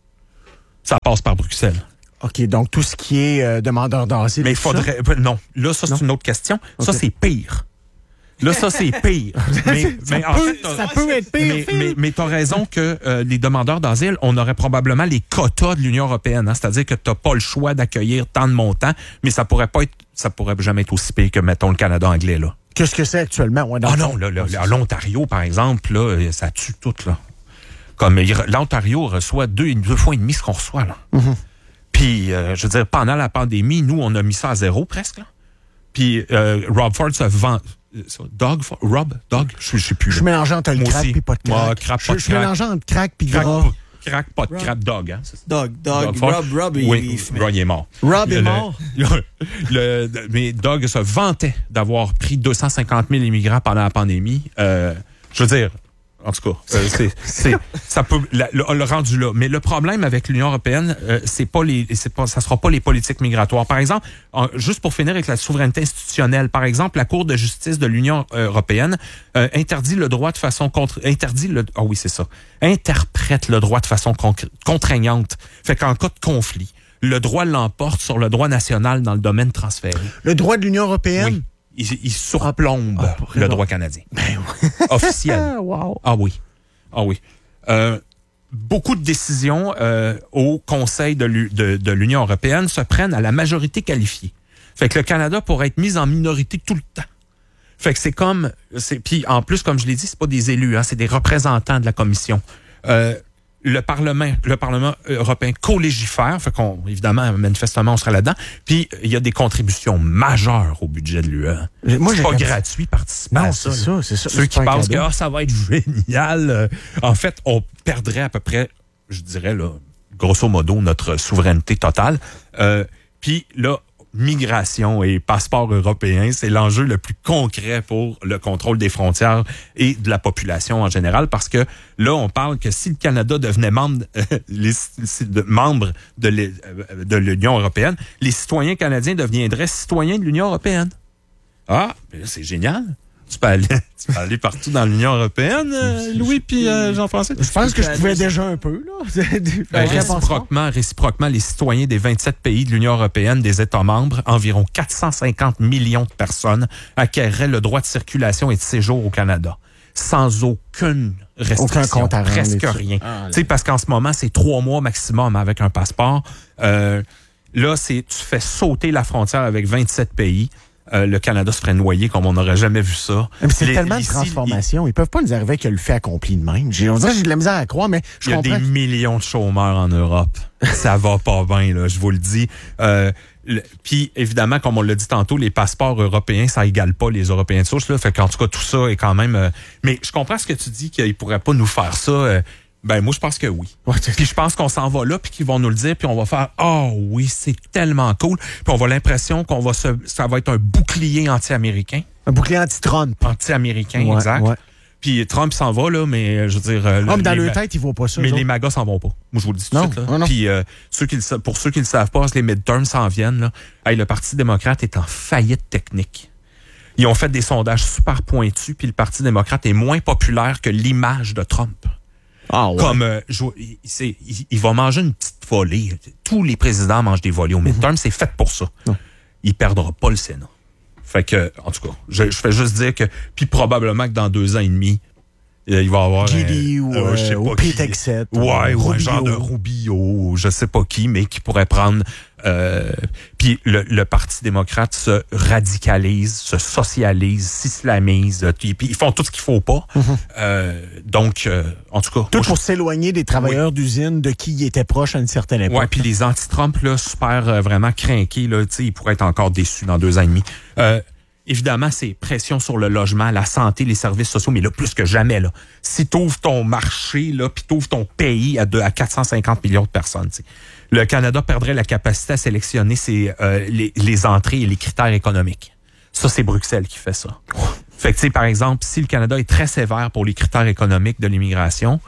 Ça passe par Bruxelles.
OK, donc tout ce qui est euh, demandeur d'asile.
Mais il faudrait... Ça? Non, là, ça, c'est non. une autre question. Okay. Ça, c'est pire. Là, ça, c'est pire. mais, mais
ça,
en
peut,
fait,
ça peut être pire.
Mais, mais, mais tu as raison que euh, les demandeurs d'asile, on aurait probablement les quotas de l'Union européenne. Hein? C'est-à-dire que tu n'as pas le choix d'accueillir tant de montants, mais ça pourrait pas être, ça pourrait jamais être aussi pire que, mettons, le Canada anglais, là.
Qu'est-ce que c'est actuellement? Ouais,
ah non, là, là, là, l'Ontario, par exemple, là, ça tue tout, là. Comme l'Ontario reçoit deux, deux fois et demi ce qu'on reçoit, là. Mm-hmm. Puis, euh, je veux dire, pendant la pandémie, nous, on a mis ça à zéro, presque, là. Puis, euh, Rob Ford se vend... Dog, Rob, Dog, je sais plus.
Je suis mélangé entre le crack et pas de crack.
Ouais, crack,
je suis mélangé entre crack et gras.
Crack, pas de crack, Dog, hein.
Dog, Dog, Dog Rob, Rob, il,
oui, il, Rob, il est mort.
Rob est mort.
Le, le, mais Dog se vantait d'avoir pris deux cent cinquante mille immigrants pendant la pandémie. Euh, je veux dire, en tout cas, euh, c'est, c'est, ça peut la, le, le rendu là. Mais le problème avec l'Union européenne, euh, c'est pas les, c'est pas, ça sera pas les politiques migratoires. Par exemple, en, juste pour finir avec la souveraineté institutionnelle, par exemple, la Cour de justice de l'Union européenne euh, interdit le droit de façon contre, interdit le, ah oui c'est ça, interprète le droit de façon con, contraignante. Fait qu'en cas de conflit, le droit l'emporte sur le droit national dans le domaine transféré.
Le droit de l'Union européenne.
Oui. Il, il surplombe ah, le droit canadien.
Ben oui.
Officiel.
Wow.
Ah oui. Ah oui. Euh, beaucoup de décisions euh, au Conseil de, de, de l'Union européenne se prennent à la majorité qualifiée. Fait que le Canada pourrait être mis en minorité tout le temps. Fait que c'est comme... C'est, puis en plus, comme je l'ai dit, c'est pas des élus, hein, c'est des représentants de la Commission. Euh, le Parlement, le Parlement européen co-légifère, fait qu'on, évidemment, manifestement, on sera là-dedans. Puis, il y a des contributions majeures au budget de l'U E. Moi, c'est pas gratuit participer
non,
à ça.
C'est ça, c'est ça.
Ceux qui pensent que oh, ça va être génial, euh, en fait, on perdrait à peu près, je dirais, là, grosso modo, notre souveraineté totale. Euh, Puis là, migration et passeport européen, c'est l'enjeu le plus concret pour le contrôle des frontières et de la population en général, parce que là, on parle que si le Canada devenait membre, euh, les, de, membre de, les, de l'Union européenne, les citoyens canadiens deviendraient citoyens de l'Union européenne. Ah, ben là, c'est génial. Tu peux aller, tu peux aller partout dans l'Union européenne, euh, Louis puis euh, Jean-François.
Je pense que je pouvais déjà un peu, là.
Ben, réciproquement, réciproquement, les citoyens des vingt-sept pays de l'Union européenne, des États membres, environ quatre cent cinquante millions de personnes acquéreraient le droit de circulation et de séjour au Canada, sans aucune restriction,
aucun compte à
presque
rendre,
rien.
Ah,
tu sais, parce qu'en ce moment, c'est trois mois maximum avec un passeport. Euh, là, c'est tu fais sauter la frontière avec vingt-sept pays. Euh, le Canada se ferait noyer comme on n'aurait jamais vu ça.
Mais c'est
les,
tellement
les,
de transformation. Ils, ils peuvent pas nous arriver avec le fait accompli de même. J'ai, on dirait que j'ai de la misère à croire, mais je comprends.
Il y a des millions de chômeurs en Europe. Ça va pas bien, là, je vous le dis. Euh, Puis, évidemment, comme on l'a dit tantôt, les passeports européens, ça égale pas les Européens de souche. Là, fait qu'en tout cas, tout ça est quand même... Euh, mais je comprends ce que tu dis, qu'ils pourraient pas nous faire ça... Euh, Ben, moi, je pense que oui. Ouais, puis je pense qu'on s'en va là, puis qu'ils vont nous le dire, puis on va faire « Oh oui, c'est tellement cool ». Puis on va l'impression qu'on va se... Ça va être un bouclier anti-américain.
Un bouclier anti-Trump.
Anti-américain,
ouais,
exact. Ouais.
Puis
Trump s'en va, là, mais je veux dire...
Ah, mais dans leur tête, ils ne voient pas ça.
Mais les magas s'en vont pas. Moi, je vous le dis tout de suite. Là.
Non, non.
Puis euh, ceux qui le, pour ceux qui ne le savent pas, les midterms s'en viennent. Là. Hey, le Parti démocrate est en faillite technique. Ils ont fait des sondages super pointus, puis le Parti démocrate est moins populaire que l'image de Trump.
Ah ouais.
Comme euh, je, il, il, il va manger une petite volée. Tous les présidents mangent des volées au midterm, mm-hmm. C'est fait pour ça. Ouais. Il perdra pas le Sénat. Fait que, en tout cas, je, je fais juste dire que, puis probablement que dans deux ans et demi, il va y avoir
G D
un,
ou,
euh, je sais
ou
pas
Pete Hegseth.
Ouais, ou un genre de Rubio, je sais pas qui, mais qui pourrait prendre... Euh, puis le, le Parti démocrate se radicalise, se socialise, s'islamise, puis ils font tout ce qu'il faut pas. Mm-hmm. Euh, donc, euh, en tout cas...
Tout pour s'éloigner des travailleurs oui. d'usine de qui ils étaient proches à une certaine époque.
Ouais, puis les anti-Trump, là, super euh, vraiment crinqués, là, tu sais, ils pourraient être encore déçus dans deux ans et demi. Euh, Évidemment, c'est pression sur le logement, la santé, les services sociaux, mais là, plus que jamais, là. Si t'ouvres ton marché, là, puis t'ouvres ton pays à, de, à quatre cent cinquante millions de personnes, t'sais, le Canada perdrait la capacité à sélectionner ses, euh, les, les entrées et les critères économiques. Ça, c'est Bruxelles qui fait ça. Fait que, tu sais, par exemple, si le Canada est très sévère pour les critères économiques de l'immigration,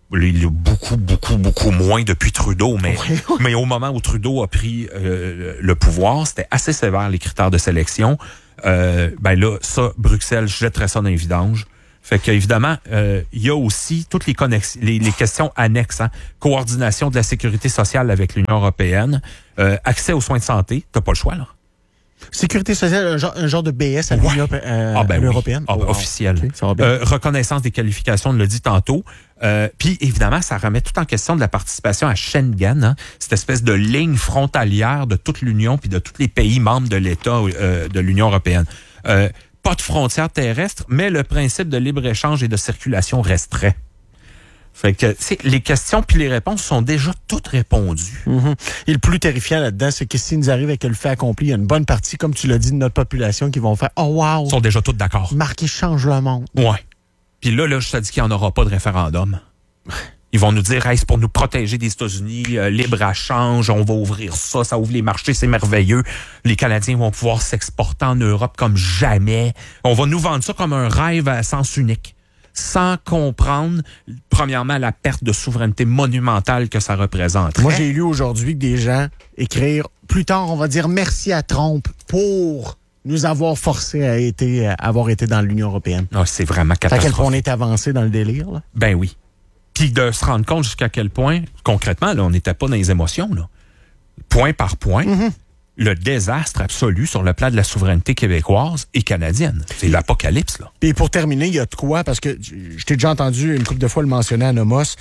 il y a beaucoup, beaucoup, beaucoup moins depuis Trudeau, mais,
oui.
mais au moment où Trudeau a pris euh, le pouvoir, c'était assez sévère, les critères de sélection. Euh, ben là, ça, Bruxelles jetterait ça dans les vidanges. Fait qu'évidemment, euh, il y a aussi toutes les, connex- les, les questions annexes. Hein? Coordination de la sécurité sociale avec l'Union européenne, euh, accès aux soins de santé, t'as pas le choix, là.
Sécurité sociale, un genre, un genre de B S à l'Union
ouais.
euh,
ah ben
européenne.
Oui. Ah ben,
oh, wow.
officiel.
Okay, ça va bien.
Euh, reconnaissance des qualifications, on l'a dit tantôt. Euh, Puis évidemment, ça remet tout en question de la participation à Schengen, hein, cette espèce de ligne frontalière de toute l'Union puis de tous les pays membres de l'État euh, de l'Union européenne. Euh, pas de frontières terrestres, mais le principe de libre-échange et de circulation resterait. Fait que, les questions puis les réponses sont déjà toutes répondues.
Mm-hmm. Et le plus terrifiant là-dedans, c'est que s'il nous arrive avec le fait accompli, il y a une bonne partie, comme tu l'as dit, de notre population qui vont faire « Oh wow! »
Ils sont déjà toutes d'accord.
Marquer change le monde.
Ouais. Puis là, là, je te dis qu'il n'y en aura pas de référendum. Ils vont nous dire, hey, c'est pour nous protéger des États-Unis, euh, libre-échange, on va ouvrir ça, ça ouvre les marchés, c'est merveilleux. Les Canadiens vont pouvoir s'exporter en Europe comme jamais. On va nous vendre ça comme un rêve à sens unique, sans comprendre, premièrement, la perte de souveraineté monumentale que ça représente.
Moi, j'ai lu aujourd'hui que des gens écrire, plus tard, on va dire merci à Trump pour nous avoir forcés à, été, à avoir été dans l'Union européenne.
Oh, c'est vraiment
À
catastrophique.
quel point on est avancé dans le délire, là?
Ben oui. Puis de se rendre compte jusqu'à quel point, concrètement, là, on n'était pas dans les émotions, là. Point par point, mm-hmm. le désastre absolu sur le plan de la souveraineté québécoise et canadienne. C'est l'apocalypse, là.
Et pour terminer, il y a de quoi, parce que je t'ai déjà entendu une couple de fois le mentionner à Nomos.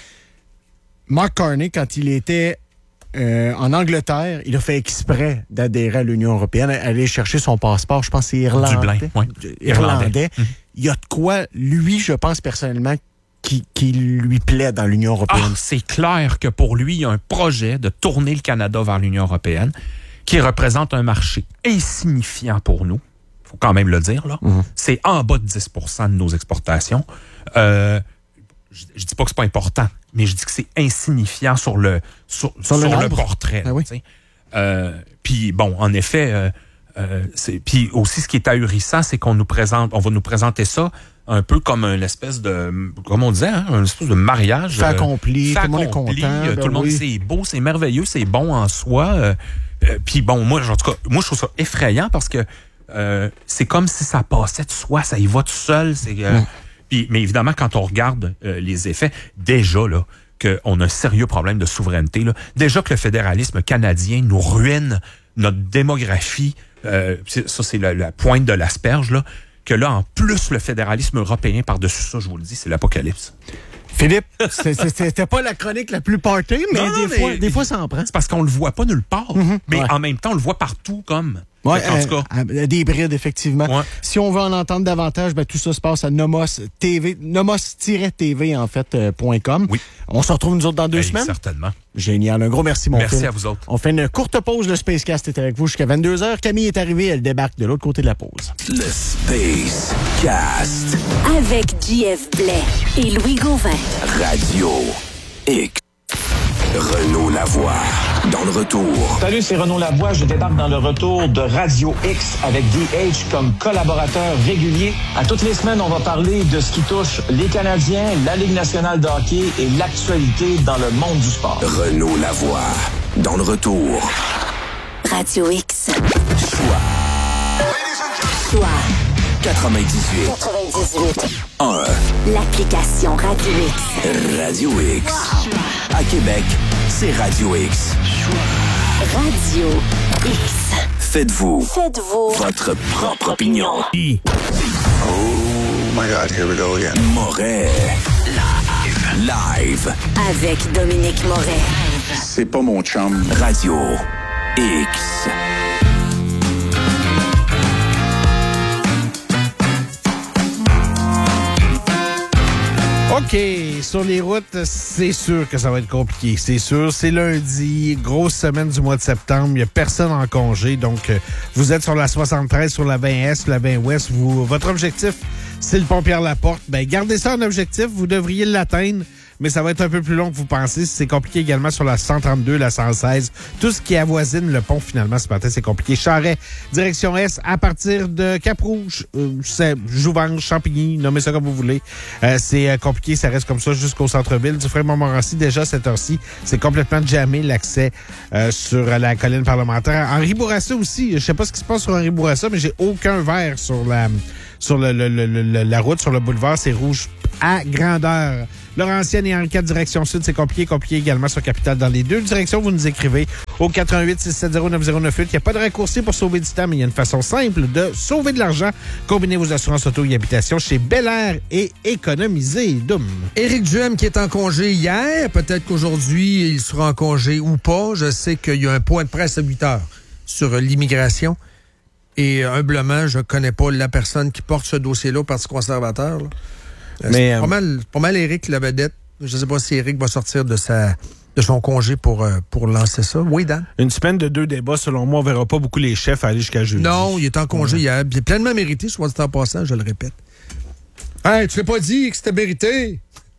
Mark Carney, quand il était euh, en Angleterre, il a fait exprès d'adhérer à l'Union européenne, aller chercher son passeport, je pense que c'est irlandais.
Dublin, oui.
Irlandais.
Irlandais.
Mm-hmm. Il y a de quoi, lui, je pense personnellement, Qui, qui lui plaît dans l'Union européenne.
Ah, c'est clair que pour lui, il y a un projet de tourner le Canada vers l'Union européenne qui représente un marché insignifiant pour nous. Il faut quand même le dire, là. Mm-hmm. C'est en bas de dix pour cent de nos exportations. Euh, je, je dis pas que c'est pas important, mais je dis que c'est insignifiant sur le, sur, sur, sur le, le portrait.
Ah oui.
euh, Puis bon, en effet, euh, euh, puis aussi ce qui est ahurissant, c'est qu'on nous présente, on va nous présenter ça un peu comme une espèce de, comme on disait, hein, une espèce de mariage.
Fait accompli,
fait
tout le monde est
accompli,
content.
euh,
ben
tout le monde,
oui.
c'est beau, c'est merveilleux, c'est bon en soi. Euh, euh, Puis bon, moi, en tout cas, moi, je trouve ça effrayant parce que euh, c'est comme si ça passait de soi, ça y va tout seul. C'est, euh, mm. Puis, mais évidemment, quand on regarde euh, les effets, déjà, là, qu'on a un sérieux problème de souveraineté, là, déjà que le fédéralisme canadien nous ruine notre démographie, euh, ça, c'est la, la pointe de l'asperge, là, que là, en plus, le fédéralisme européen par-dessus ça, je vous le dis, c'est l'apocalypse.
Philippe, c'était pas la chronique la plus partée, mais, non, des, mais fois, des fois, ça en prend.
C'est parce qu'on le voit pas nulle part,
mm-hmm,
mais
ouais.
en même temps, on le voit partout comme...
Ouais,
en tout cas.
Euh, des brides, effectivement.
Ouais.
Si on veut en entendre davantage, ben, tout ça se passe à Nomos T V, nomos tiret T V, en fait, euh, .com.
Oui.
On se retrouve, nous autres, dans deux
hey,
semaines.
Certainement.
Génial. Un gros merci, mon
Merci
Phil.
à vous autres.
On fait une courte pause. Le Spacecast est avec vous jusqu'à vingt-deux heures. Camille est arrivée. Elle débarque de l'autre côté de la pause.
Le Spacecast.
Avec J F Blais et Louis Gauvin.
Radio X. Renaud Lavoie, dans le retour.
Salut, c'est Renaud Lavoie. Je débarque dans le retour de Radio X avec D H comme collaborateur régulier. À toutes les semaines, on va parler de ce qui touche les Canadiens, la Ligue nationale de hockey et l'actualité dans le monde du sport.
Renaud Lavoie, dans le retour.
Radio X.
Choix.
Choix.
quatre-vingt-dix-huit.
quatre-vingt-dix-huit.
un.
L'application Radio X.
Radio X. À Québec, c'est Radio X.
Radio X.
Faites-vous.
Faites-vous.
Votre propre opinion.
Oh my God, here we go again.
Moret. Live. Live.
Avec Dominique Moret.
C'est pas mon chum.
Radio X.
OK, sur les routes, c'est sûr que ça va être compliqué. C'est sûr, c'est lundi, grosse semaine du mois de septembre, il n'y a personne en congé. Donc, euh, vous êtes sur la soixante-treize, sur la vingt Est, la vingt Ouest. Vous, votre objectif, c'est le pont Pierre-Laporte. Ben, gardez ça en objectif, vous devriez l'atteindre. mais ça va être un peu plus long que vous pensez. C'est compliqué également sur la cent trente-deux, la cent seize. Tout ce qui avoisine le pont, finalement, ce matin, c'est compliqué. Charret, direction Est, à partir de Cap-Rouge, euh, c'est Jouvence, Champigny, nommez ça comme vous voulez. Euh, c'est euh, compliqué, ça reste comme ça jusqu'au centre-ville. Du Frère-Montmorency, déjà à cette heure-ci, c'est complètement jammé l'accès euh, sur la colline parlementaire. Henri Bourassa aussi, je sais pas ce qui se passe sur Henri Bourassa, mais j'ai aucun verre sur la sur le, le, le, le, la route, sur le boulevard, c'est rouge à grandeur. Laurentienne et Henri quatre, direction sud, c'est compliqué, compliqué également sur Capitale. Dans les deux directions, vous nous écrivez au quatre un huit, six sept zéro, neuf zéro neuf huit. Il n'y a pas de raccourci pour sauver du temps, mais il y a une façon simple de sauver de l'argent. Combinez vos assurances auto et habitation chez Bel Air et économisez. Doum.
Éric Duhem qui est en congé hier, peut-être qu'aujourd'hui, il sera en congé ou pas. Je sais qu'il y a un point de presse à huit heures sur l'immigration. Et humblement, je connais pas la personne qui porte ce dossier-là au Parti conservateur. Là. Mais c'est euh... pas mal, pas mal Éric la vedette. Je sais pas si Éric va sortir de sa de son congé pour euh, pour lancer ça. Oui, Dan?
Une semaine de deux débats, selon moi, on verra pas beaucoup les chefs aller jusqu'à jeudi.
Non, il est en congé ouais. hier. Il est pleinement mérité, soit dit en passant, je le répète. Hey, tu l'as pas dit que c'était mérité?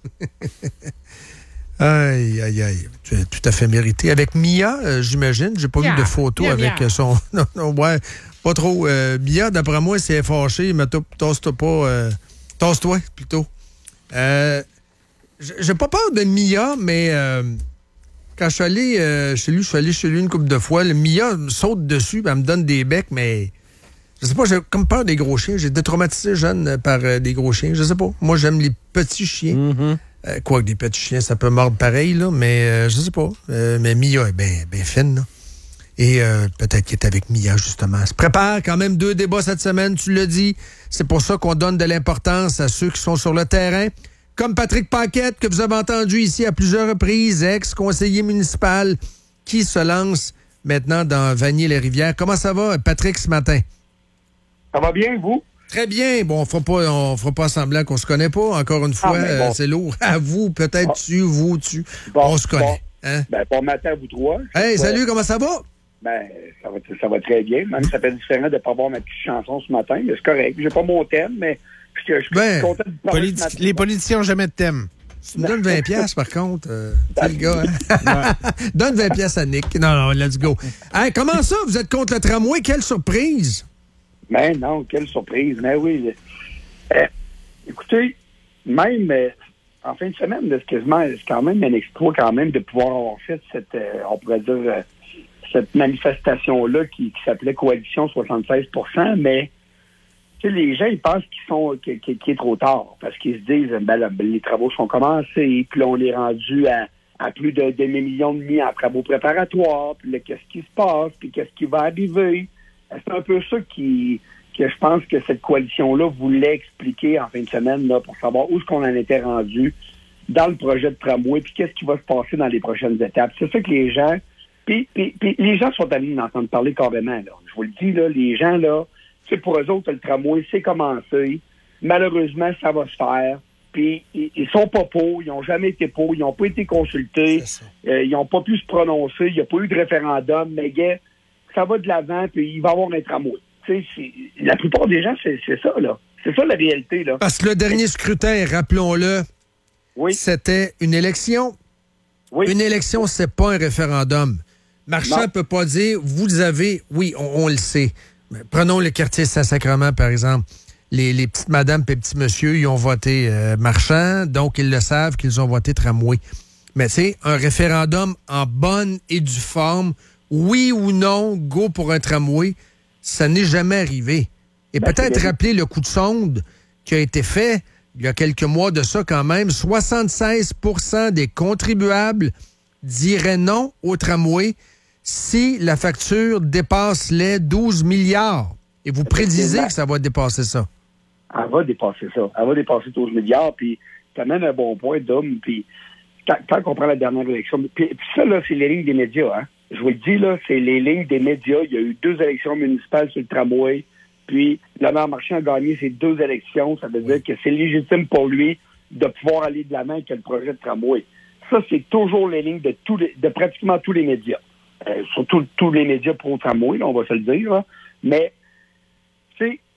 Aïe, aïe, aïe. Tu es tout à fait mérité. Avec Mia, euh, j'imagine. J'ai pas yeah. vu de photo yeah, avec yeah. son... non, non, ouais, pas trop. Euh, Mia, d'après moi, c'est fâché. Mais tasse-toi pas... Euh... Tasse-toi, plutôt. Euh, j'ai pas peur de Mia, mais euh, quand je suis allé euh, chez lui, je suis allé chez lui une couple de fois, le Mia me saute dessus, elle me donne des becs, mais je sais pas, j'ai comme peur des gros chiens. J'ai été traumatisé jeune par euh, des gros chiens. Je sais pas. Moi, j'aime les petits chiens. Mm-hmm. Euh, Quoique des petits chiens, ça peut mordre pareil, là, mais euh, je sais pas. Euh, mais Mia est bien ben fine, là. Et euh, peut-être qu'il est avec Mia, justement. Elle se prépare quand même deux débats cette semaine, tu l'as dit. C'est pour ça qu'on donne de l'importance à ceux qui sont sur le terrain. Comme Patrick Paquette, que vous avez entendu ici à plusieurs reprises, ex-conseiller municipal, qui se lance maintenant dans Vanier-les-Rivières. Comment ça va, Patrick, ce matin?
Ça va bien, vous?
Très bien. Bon, on fera pas, on fera pas semblant qu'on se connaît pas. Encore une fois, ah, bon. euh, c'est lourd. À vous, peut-être ah. tu, vous, tu. Bon, on se connaît.
Bon,
hein?
Ben, bon matin à vous trois.
Hey, salut, pas... comment ça va?
Ben, ça va, ça va très bien. Même ça fait différent de ne pas avoir ma petite chanson ce matin, mais c'est correct. J'ai pas mon thème, mais je, je, je
ben,
suis content de parler
politi- ce matin. Les politiciens n'ont jamais de thème.
Tu me donnes vingt piastres, par contre. Euh, c'est le gars, hein? Ouais. Donne vingt piastres à Nick. Non, non, let's go. Hey, comment ça? Vous êtes contre le tramway? Quelle surprise!
Ben non, quelle surprise. Mais oui. Euh, écoutez, même euh, en fin de semaine, c'est quasiment, c'est quand même un exploit quand même de pouvoir avoir fait cette, euh, on pourrait dire, euh, cette manifestation-là qui, qui s'appelait Coalition soixante-seize pour cent, mais les gens, ils pensent qu'ils sont qu'il, qu'il est trop tard, parce qu'ils se disent, ben là, les travaux sont commencés, puis là, on est rendu à, à plus de demi-million de demi en travaux préparatoires, puis là, qu'est-ce qui se passe, puis qu'est-ce qui va arriver. C'est un peu ça qui, que je pense que cette coalition-là voulait expliquer en fin de semaine, là, pour savoir où est-ce qu'on en était rendu dans le projet de tramway, puis qu'est-ce qui va se passer dans les prochaines étapes. C'est ça que les gens... Puis, puis, puis les gens sont allés d'entendre parler carrément, là. Je vous le dis, là, les gens, là, c'est pour eux autres, le tramway, c'est commencé. Malheureusement, ça va se faire. Puis, ils, ils sont pas pour, ils n'ont jamais été pour, ils n'ont pas été consultés, euh, ils n'ont pas pu se prononcer, il n'y a pas eu de référendum, mais gars, ça va de l'avant, puis il va y avoir un tramway. Tu sais, la plupart des gens, c'est, c'est ça, là. C'est ça, la réalité, là.
Parce que le dernier scrutin, rappelons-le, oui. C'était une élection. Oui. Une élection, c'est pas un référendum. Marchand ne peut pas dire, vous avez, oui, on, on le sait. Mais prenons le quartier Saint-Sacrement, par exemple. Les, les petites madames et petits monsieur, ils ont voté euh, Marchand, donc ils le savent qu'ils ont voté tramway. Mais tu sais, un référendum en bonne et due forme, oui ou non, go pour un tramway, ça n'est jamais arrivé. Et ben, peut-être rappeler le coup de sonde qui a été fait il y a quelques mois de ça quand même. soixante-seize pour cent des contribuables diraient non au tramway si la facture dépasse les douze milliards. Et vous prédisez que ça va dépasser ça.
Elle va dépasser ça. Elle va dépasser douze milliards. Puis, tu amènes un bon point, Dom. Puis, quand, quand on prend la dernière élection, puis, puis ça, là, c'est les lignes des médias. Hein? Je vous le dis, là, c'est les lignes des médias. Il y a eu deux élections municipales sur le tramway. Puis, Leonard Marchand a gagné ces deux élections. Ça veut dire que c'est légitime pour lui de pouvoir aller de l'avant avec le projet de tramway. Ça, c'est toujours les lignes de, tous les, de pratiquement tous les médias. Euh, surtout tous les médias pro-tramway, là, on va se le dire. Là. Mais, tu sais,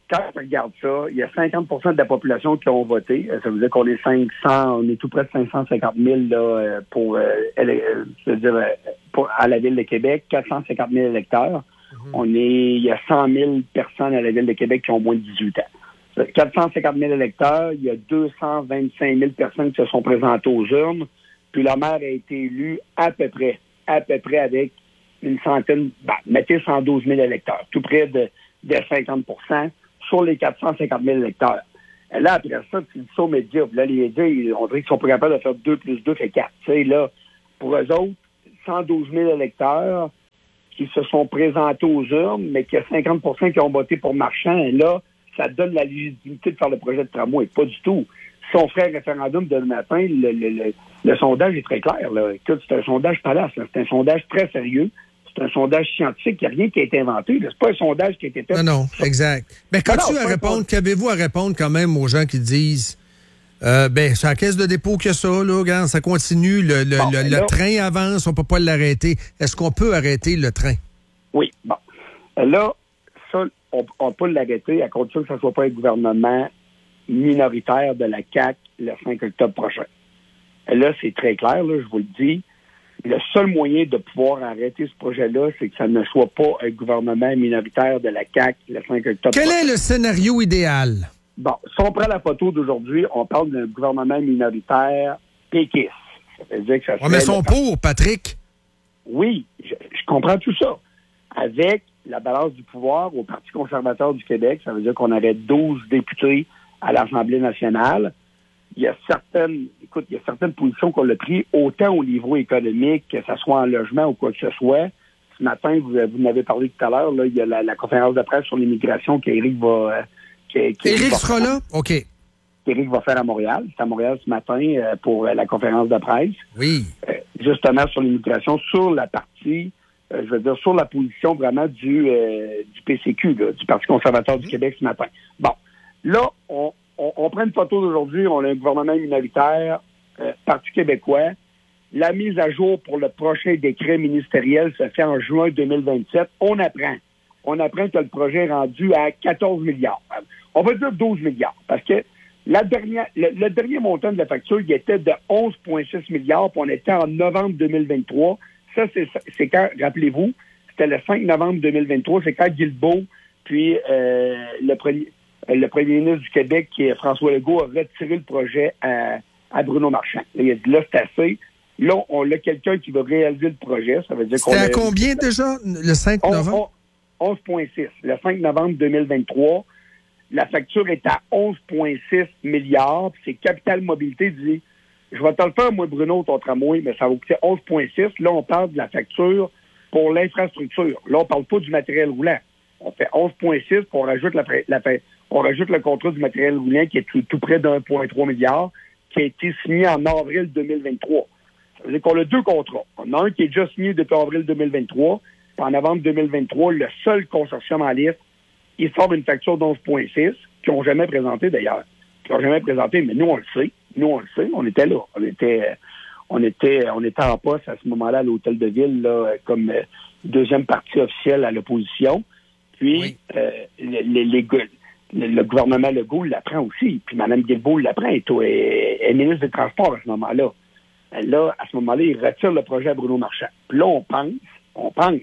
quand on regarde ça, il y a cinquante pour cent de la population qui ont voté. Ça veut dire qu'on est cinq cents, on est tout près de cinq cent cinquante mille là, pour, euh, euh, je veux dire, pour, à la Ville de Québec, quatre cent cinquante mille électeurs. Mm-hmm. On est, il y a cent mille personnes à la Ville de Québec qui ont moins de dix-huit ans. quatre cent cinquante mille électeurs, il y a deux cent vingt-cinq mille personnes qui se sont présentées aux urnes, puis le maire a été élu à peu près, à peu près avec une centaine, ben, mettez cent douze mille électeurs, tout près de, de cinquante pour cent sur les quatre cent cinquante mille électeurs. Et là, après ça, tu dis ça aux médias, puis là, les médias, on dirait qu'ils sont pas capables de faire deux plus deux fait quatre. Tu sais, là, pour eux autres, cent douze mille électeurs qui se sont présentés aux urnes, mais qu'il y a cinquante pour cent qui ont voté pour Marchand, et là, ça donne la légitimité de faire le projet de tramway. Pas du tout. Si on ferait un référendum demain matin, le, le, le, le sondage est très clair. Là. Écoute, c'est un sondage palace. Là. C'est un sondage très sérieux. C'est un sondage scientifique. Il n'y a rien qui a été inventé. Là. C'est pas un sondage qui a été fait.
Non, non, exact. Mais quand tu
non,
à répondre, qu'avez-vous à répondre quand même aux gens qui disent euh, ben, c'est la caisse de dépôt qu'il y a ça, là, regarde, ça continue, le, le, bon, le, le là, train avance, on ne peut pas l'arrêter. Est-ce qu'on peut arrêter le train?
Oui, bon. Là, ça, on, on peut l'arrêter à condition que ce ne soit pas un gouvernement minoritaire de la C A Q le cinq octobre prochain. Et là, c'est très clair, là, je vous le dis. Le seul moyen de pouvoir arrêter ce projet-là, c'est que ça ne soit pas un gouvernement minoritaire de la C A Q le cinq octobre
Quel
prochain.
est le scénario idéal?
Bon, si on prend la photo d'aujourd'hui, on parle d'un gouvernement minoritaire péquiste. Ça veut dire que ça
On met son pour, Patrick.
Oui, je, je comprends tout ça. Avec la balance du pouvoir au Parti conservateur du Québec, ça veut dire qu'on aurait douze députés à l'Assemblée nationale. Il y a certaines, écoute, il y a certaines positions qu'on a prises, autant au niveau économique, que ce soit en logement ou quoi que ce soit. Ce matin, vous, vous m'avez parlé tout à l'heure, là, il y a la, la conférence de presse sur l'immigration qu'Éric va... Qu'Éric
sera là? OK.
Qu'Éric va faire à Montréal. C'est à Montréal ce matin euh, pour euh, la conférence de presse.
Oui.
Euh, justement sur l'immigration, sur la partie, euh, je veux dire, sur la position vraiment du, euh, du P C Q, là, du Parti conservateur du mmh. Québec ce matin. Bon, là, on, on, on prend une photo d'aujourd'hui, on a un gouvernement minoritaire, euh, Parti québécois. La mise à jour pour le prochain décret ministériel se fait en juin deux mille vingt-sept. On apprend. On apprend que le projet est rendu à quatorze milliards. On va dire douze milliards, parce que la dernière, le, le dernier montant de la facture, il était de onze virgule six milliards, puis on était en novembre deux mille vingt-trois. Ça, c'est, c'est quand, rappelez-vous, c'était le cinq novembre deux mille vingt-trois, c'est quand Guilbeault, puis euh, le, premier, le premier ministre du Québec, qui est François Legault, a retiré le projet à, à Bruno Marchand. Là, il a dit, là, c'est assez. Là, on a quelqu'un qui va réaliser le projet. Ça veut dire qu'on
C'était à
a,
combien déjà, le cinq novembre?
onze virgule six. Le cinq novembre deux mille vingt-trois, la facture est à onze virgule six milliards. C'est Capital Mobilité dit, je vais te le faire, moi, Bruno, ton tramway, mais ça va coûter onze virgule six. Là, on parle de la facture pour l'infrastructure. Là, on parle pas du matériel roulant. On fait onze virgule six, puis on rajoute, la, la, on rajoute le contrat du matériel roulant qui est tout, tout près d'un virgule trois milliard, qui a été signé en avril deux mille vingt-trois. Ça veut dire qu'on a deux contrats. On a un qui est déjà signé depuis avril deux mille vingt-trois, puis en novembre deux mille vingt-trois, le seul consortium en liste, il sort une facture d'onze virgule six, qu'ils n'ont jamais présenté d'ailleurs. Qu'ils n'ont jamais présenté, mais nous, on le sait. Nous, on le sait. On était là. On était, on était, on était en poste à ce moment-là à l'Hôtel de Ville, là, comme euh, deuxième parti officiel à l'opposition. Puis, oui. euh, les, les, les, le, le gouvernement Legault l'apprend aussi. Puis, Mme Guilbeault l'apprend. Elle est, est ministre des Transports à ce moment-là. Là, à ce moment-là, il retire le projet à Bruno Marchand. Puis là, on pense, on pense,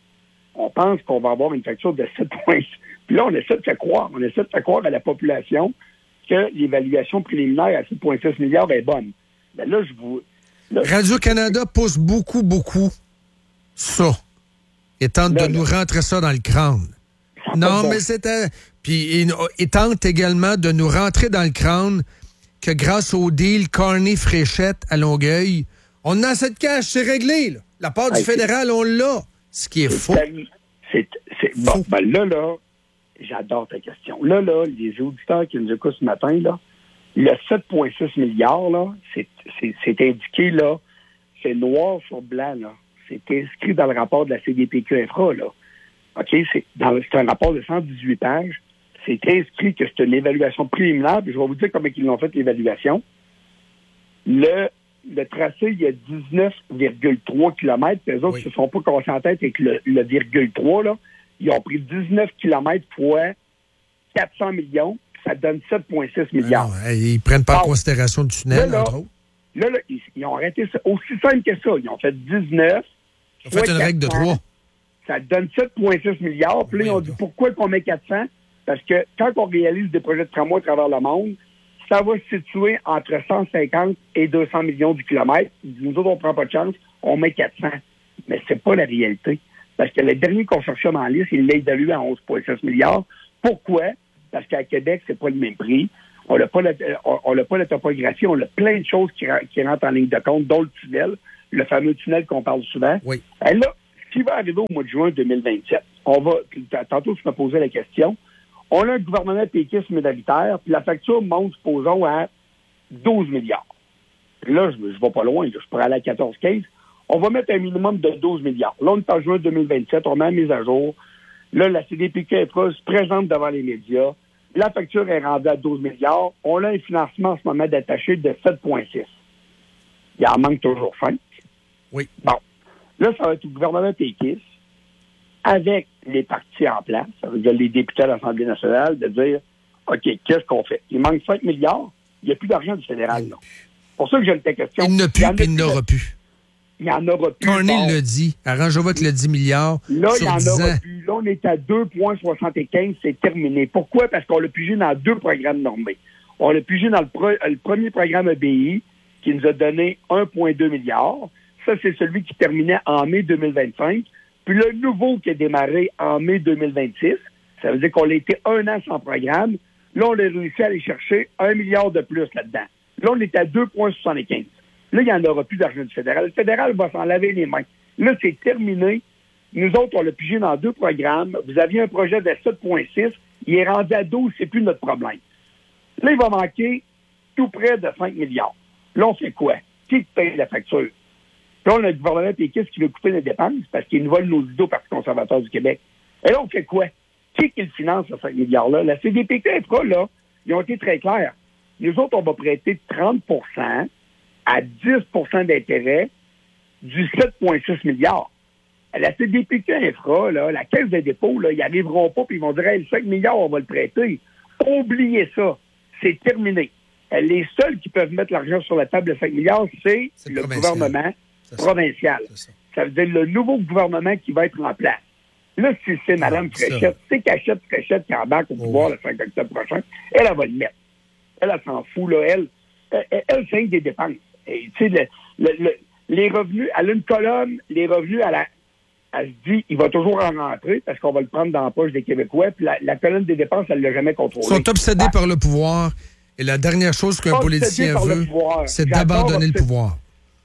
on pense qu'on va avoir une facture de sept virgule six. Puis là, on essaie de faire croire, on essaie de faire croire à la population que l'évaluation préliminaire à sept virgule six milliards est bonne. Ben là, je vous... Là,
Radio-Canada pousse beaucoup, beaucoup ça. Et tente là, de là, nous rentrer ça dans le crâne. Non, bon. mais c'était... Puis il, il tente également de nous rentrer dans le crâne que grâce au deal Carney-Fréchette à Longueuil, on a cette cash, c'est réglé. Là. La part du hey, fédéral, on l'a. Ce qui est, est faux.
C'est, c'est, bon, ben là, là, j'adore ta question. Là, là, les auditeurs qui nous écoutent ce matin, là, le sept virgule six milliards, là, c'est, c'est, c'est indiqué, là, c'est noir sur blanc, là. C'est inscrit dans le rapport de la C D P Q Infra, là. OK? C'est, dans, c'est un rapport de cent dix-huit pages. C'est inscrit que c'est une évaluation préliminaire, puis je vais vous dire comment ils l'ont fait, l'évaluation. Le, le tracé, il y a dix-neuf virgule trois kilomètres, puis eux autres, oui. se sont pas cassés en tête avec le, le virgule trois, là. Ils ont pris dix-neuf kilomètres fois quatre cents millions, ça donne sept virgule six milliards.
Non, ils prennent pas en considération du tunnel,
là, là,
entre autres.
Là, là ils, ils ont arrêté ça. Aussi simple que ça. Ils ont fait dix-neuf.
Ils ont fait une règle de trois.
Ça donne sept virgule six milliards. Puis là, ils ont dit pourquoi qu'on met quatre cents? Parce que quand on réalise des projets de tramway à travers le monde, ça va se situer entre cent cinquante et deux cents millions du kilomètre. Nous autres, on ne prend pas de chance, on met quatre cents. Mais c'est pas la réalité. Parce que le dernier consortium en liste, il l'a évalué à onze virgule six milliards. Pourquoi? Parce qu'à Québec, c'est pas le même prix. On n'a pas, pas la topographie, on a plein de choses qui, qui rentrent en ligne de compte, dont le tunnel, le fameux tunnel qu'on parle souvent.
Oui.
Et là, ce qui va arriver au mois de juin deux mille vingt-sept, on va, tantôt tu m'as posé la question, on a un gouvernement péquiste minoritaire, puis la facture monte, supposons, à douze milliards. Puis là, je ne vais pas loin, là, je pourrais aller à quatorze quinze. On va mettre un minimum de douze milliards. Là, on est en juin deux mille vingt-sept, on met la mise à jour. Là, la C D P Q Infra se présente devant les médias. La facture est rendue à douze milliards. On a un financement en ce moment d'attaché de sept virgule six. Il en manque toujours cinq.
Oui.
Bon. Là, ça va être le gouvernement péquiste, avec les partis en place, ça veut dire les députés à l'Assemblée nationale, de dire, OK, qu'est-ce qu'on fait? Il manque cinq milliards, il n'y a plus d'argent du fédéral, là. C'est pour ça que j'ai une question.
Il n'a plus, puis il n'aura plus.
Il n'y en aura plus.
Carney le dit. Arrange-toi avec le dix milliards.
Là, il
n'y
en aura plus. Là, on est à deux virgule soixante-quinze, c'est terminé. Pourquoi? Parce qu'on l'a pigé dans deux programmes normés. On l'a pigé dans le, pre- le premier programme E B I, qui nous a donné un virgule deux milliard. Ça, c'est celui qui terminait en mai deux mille vingt-cinq. Puis le nouveau qui a démarré en mai deux mille vingt-six, ça veut dire qu'on a été un an sans programme. Là, on a réussi à aller chercher un milliard de plus là-dedans. Là, on est à deux virgule soixante-quinze. Là, il n'y en aura plus d'argent du fédéral. Le fédéral va s'en laver les mains. Là, c'est terminé. Nous autres, on l'a pigé dans deux programmes. Vous aviez un projet de sept virgule six. Il est rendu à douze. C'est plus notre problème. Là, il va manquer tout près de cinq milliards. Là, on fait quoi? Qui paye la facture? Là, on a le gouvernement péquiste qui veut couper les dépenses parce qu'il nous vole nos idées au Parti conservateur du Québec. Et là, on fait quoi? Qui qui le finance, ce cinq milliards-là? La C D P Q Infra, là, ils ont été très clairs. Nous autres, on va prêter trente pour cent à dix pour cent d'intérêt du sept virgule six milliards. La C D P Q Infra, là, la Caisse de dépôt, là, ils n'arriveront pas puis ils vont dire hey, le cinq milliards, on va le prêter. Oubliez ça. C'est terminé. Les seuls qui peuvent mettre l'argent sur la table de cinq milliards, c'est, c'est le provincial. Gouvernement c'est provincial. Ça. Ça. ça veut dire le nouveau gouvernement qui va être en place. Là, si c'est Mme Fréchette, c'est Cachette Fréchette qui embarque au pouvoir oh. le cinq octobre prochain, elle, elle va le mettre. Elle, elle s'en fout, là. Elle, elle, elle c'est des dépenses. Et, tu sais, le, le, le, les revenus, elle a une colonne, les revenus, elle, a, elle se dit, il va toujours en rentrer parce qu'on va le prendre dans la poche des Québécois. Puis la, la colonne des dépenses, elle ne l'a jamais contrôlée.
Ils sont obsédés ah. par le pouvoir. Et la dernière chose qu'un obsédé politicien veut, c'est d'abandonner obsédé. le pouvoir.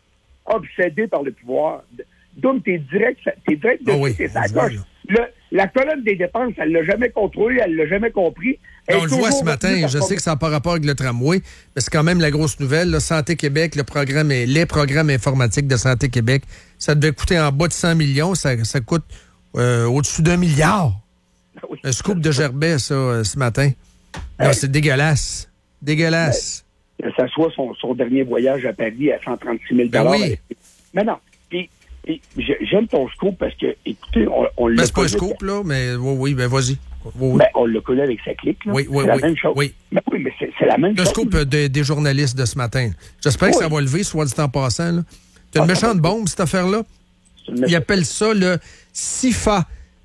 Obsédé
par le pouvoir. Donc, t'es direct, t'es direct de
oh oui,
c'est sa gauche. Le, la colonne des dépenses, elle l'a jamais contrôlée, elle l'a jamais compris.
On le voit ce matin, je sais que ça n'a pas rapport avec le tramway, mais c'est quand même la grosse nouvelle. Là, Santé Québec, le programme, les programmes informatiques de Santé Québec, ça devait coûter en bas de cent millions, ça, ça coûte euh, au-dessus d'un milliard. Oui, un scoop de Gerbet, ça, euh, ce matin. Non, hey. C'est dégueulasse. Dégueulasse.
Que ça soit son, son dernier voyage à Paris à cent trente-six mille dollars.
Ben oui.
Mais non. Puis, puis, j'aime ton scoop parce que, écoutez, on, on
ben,
l'a
c'est pas un scoop, là, mais oui, oui, ben vas-y. Oui, oui.
Ben, on l'a connu avec sa clique, là.
Oui, oui,
c'est la
oui.
même chose.
Oui,
ben, oui mais c'est, c'est la même
le
chose.
Le scoop de, des journalistes de ce matin. J'espère oui. que ça va lever, soit dit en passant. Là. C'est une ah, méchante bombe, cette affaire-là. Ils appellent ça le C I F A.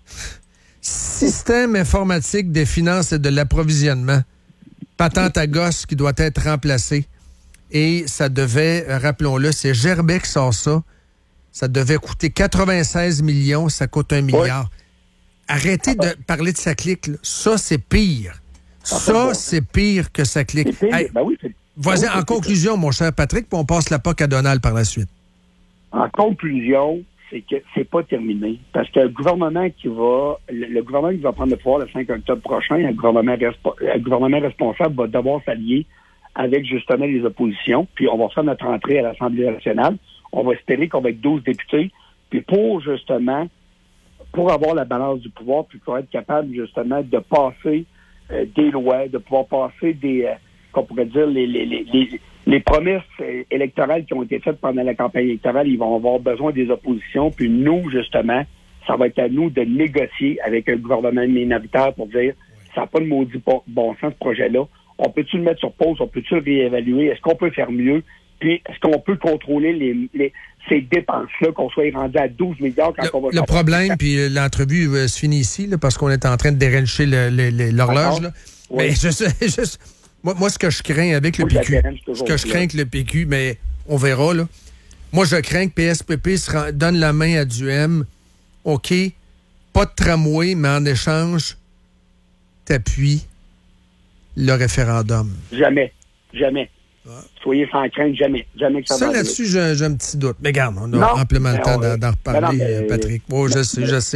Système informatique des finances et de l'approvisionnement. Patente à gosse qui doit être remplacée. Et ça devait, rappelons-le, c'est Gerbet qui sort ça. Ça devait coûter quatre-vingt-seize millions, ça coûte un milliard. Oui. Arrêtez ah, de parler de sa clique. Là. Ça, c'est pire. Ah, ça, bon. c'est pire que sa clique.
C'est pire. Hey, ben oui, c'est...
Vas-y,
ben oui,
en conclusion, pire. mon cher Patrick, puis on passe la P O C à Donald par la suite.
En conclusion, c'est que c'est pas terminé. Parce que le gouvernement qui va, le, le gouvernement qui va prendre le pouvoir le cinq octobre prochain, un gouvernement, respo- un gouvernement responsable va devoir s'allier avec justement les oppositions. Puis on va faire notre entrée à l'Assemblée nationale. On va espérer qu'on va être douze députés. Puis pour justement, pour avoir la balance du pouvoir, puis pour être capable justement de passer euh, des lois, de pouvoir passer des, euh, qu'on pourrait dire, les, les, les, les, les promesses euh, électorales qui ont été faites pendant la campagne électorale, ils vont avoir besoin des oppositions. Puis nous, justement, ça va être à nous de négocier avec un gouvernement minoritaire pour dire ça n'a pas de maudit bon, bon sens, ce projet-là. On peut-tu le mettre sur pause? On peut-tu le réévaluer? Est-ce qu'on peut faire mieux? Puis, est-ce qu'on peut contrôler les, les, ces dépenses-là, qu'on soit rendu à douze milliards quand
le,
on va...
Le problème, puis euh, l'entrevue euh, se finit ici, là, parce qu'on est en train de dérancher le, le, le, l'horloge. Là. Oui. Mais je, je, moi, moi, ce que je crains avec le P Q, ce que je crains avec le P Q, mais on verra, là. Moi, je crains que P S P P se rend, donne la main à Duhem. OK, pas de tramway, mais en échange, t'appuies le référendum.
Jamais. Jamais. Ah. Soyez sans crainte, jamais. Jamais que ça
Ça,
va
là-dessus, j'ai, j'ai un petit doute. Mais regarde, on a
non,
amplement le temps
on,
d'en reparler, non, mais, Patrick. Oh, je sais, je sais.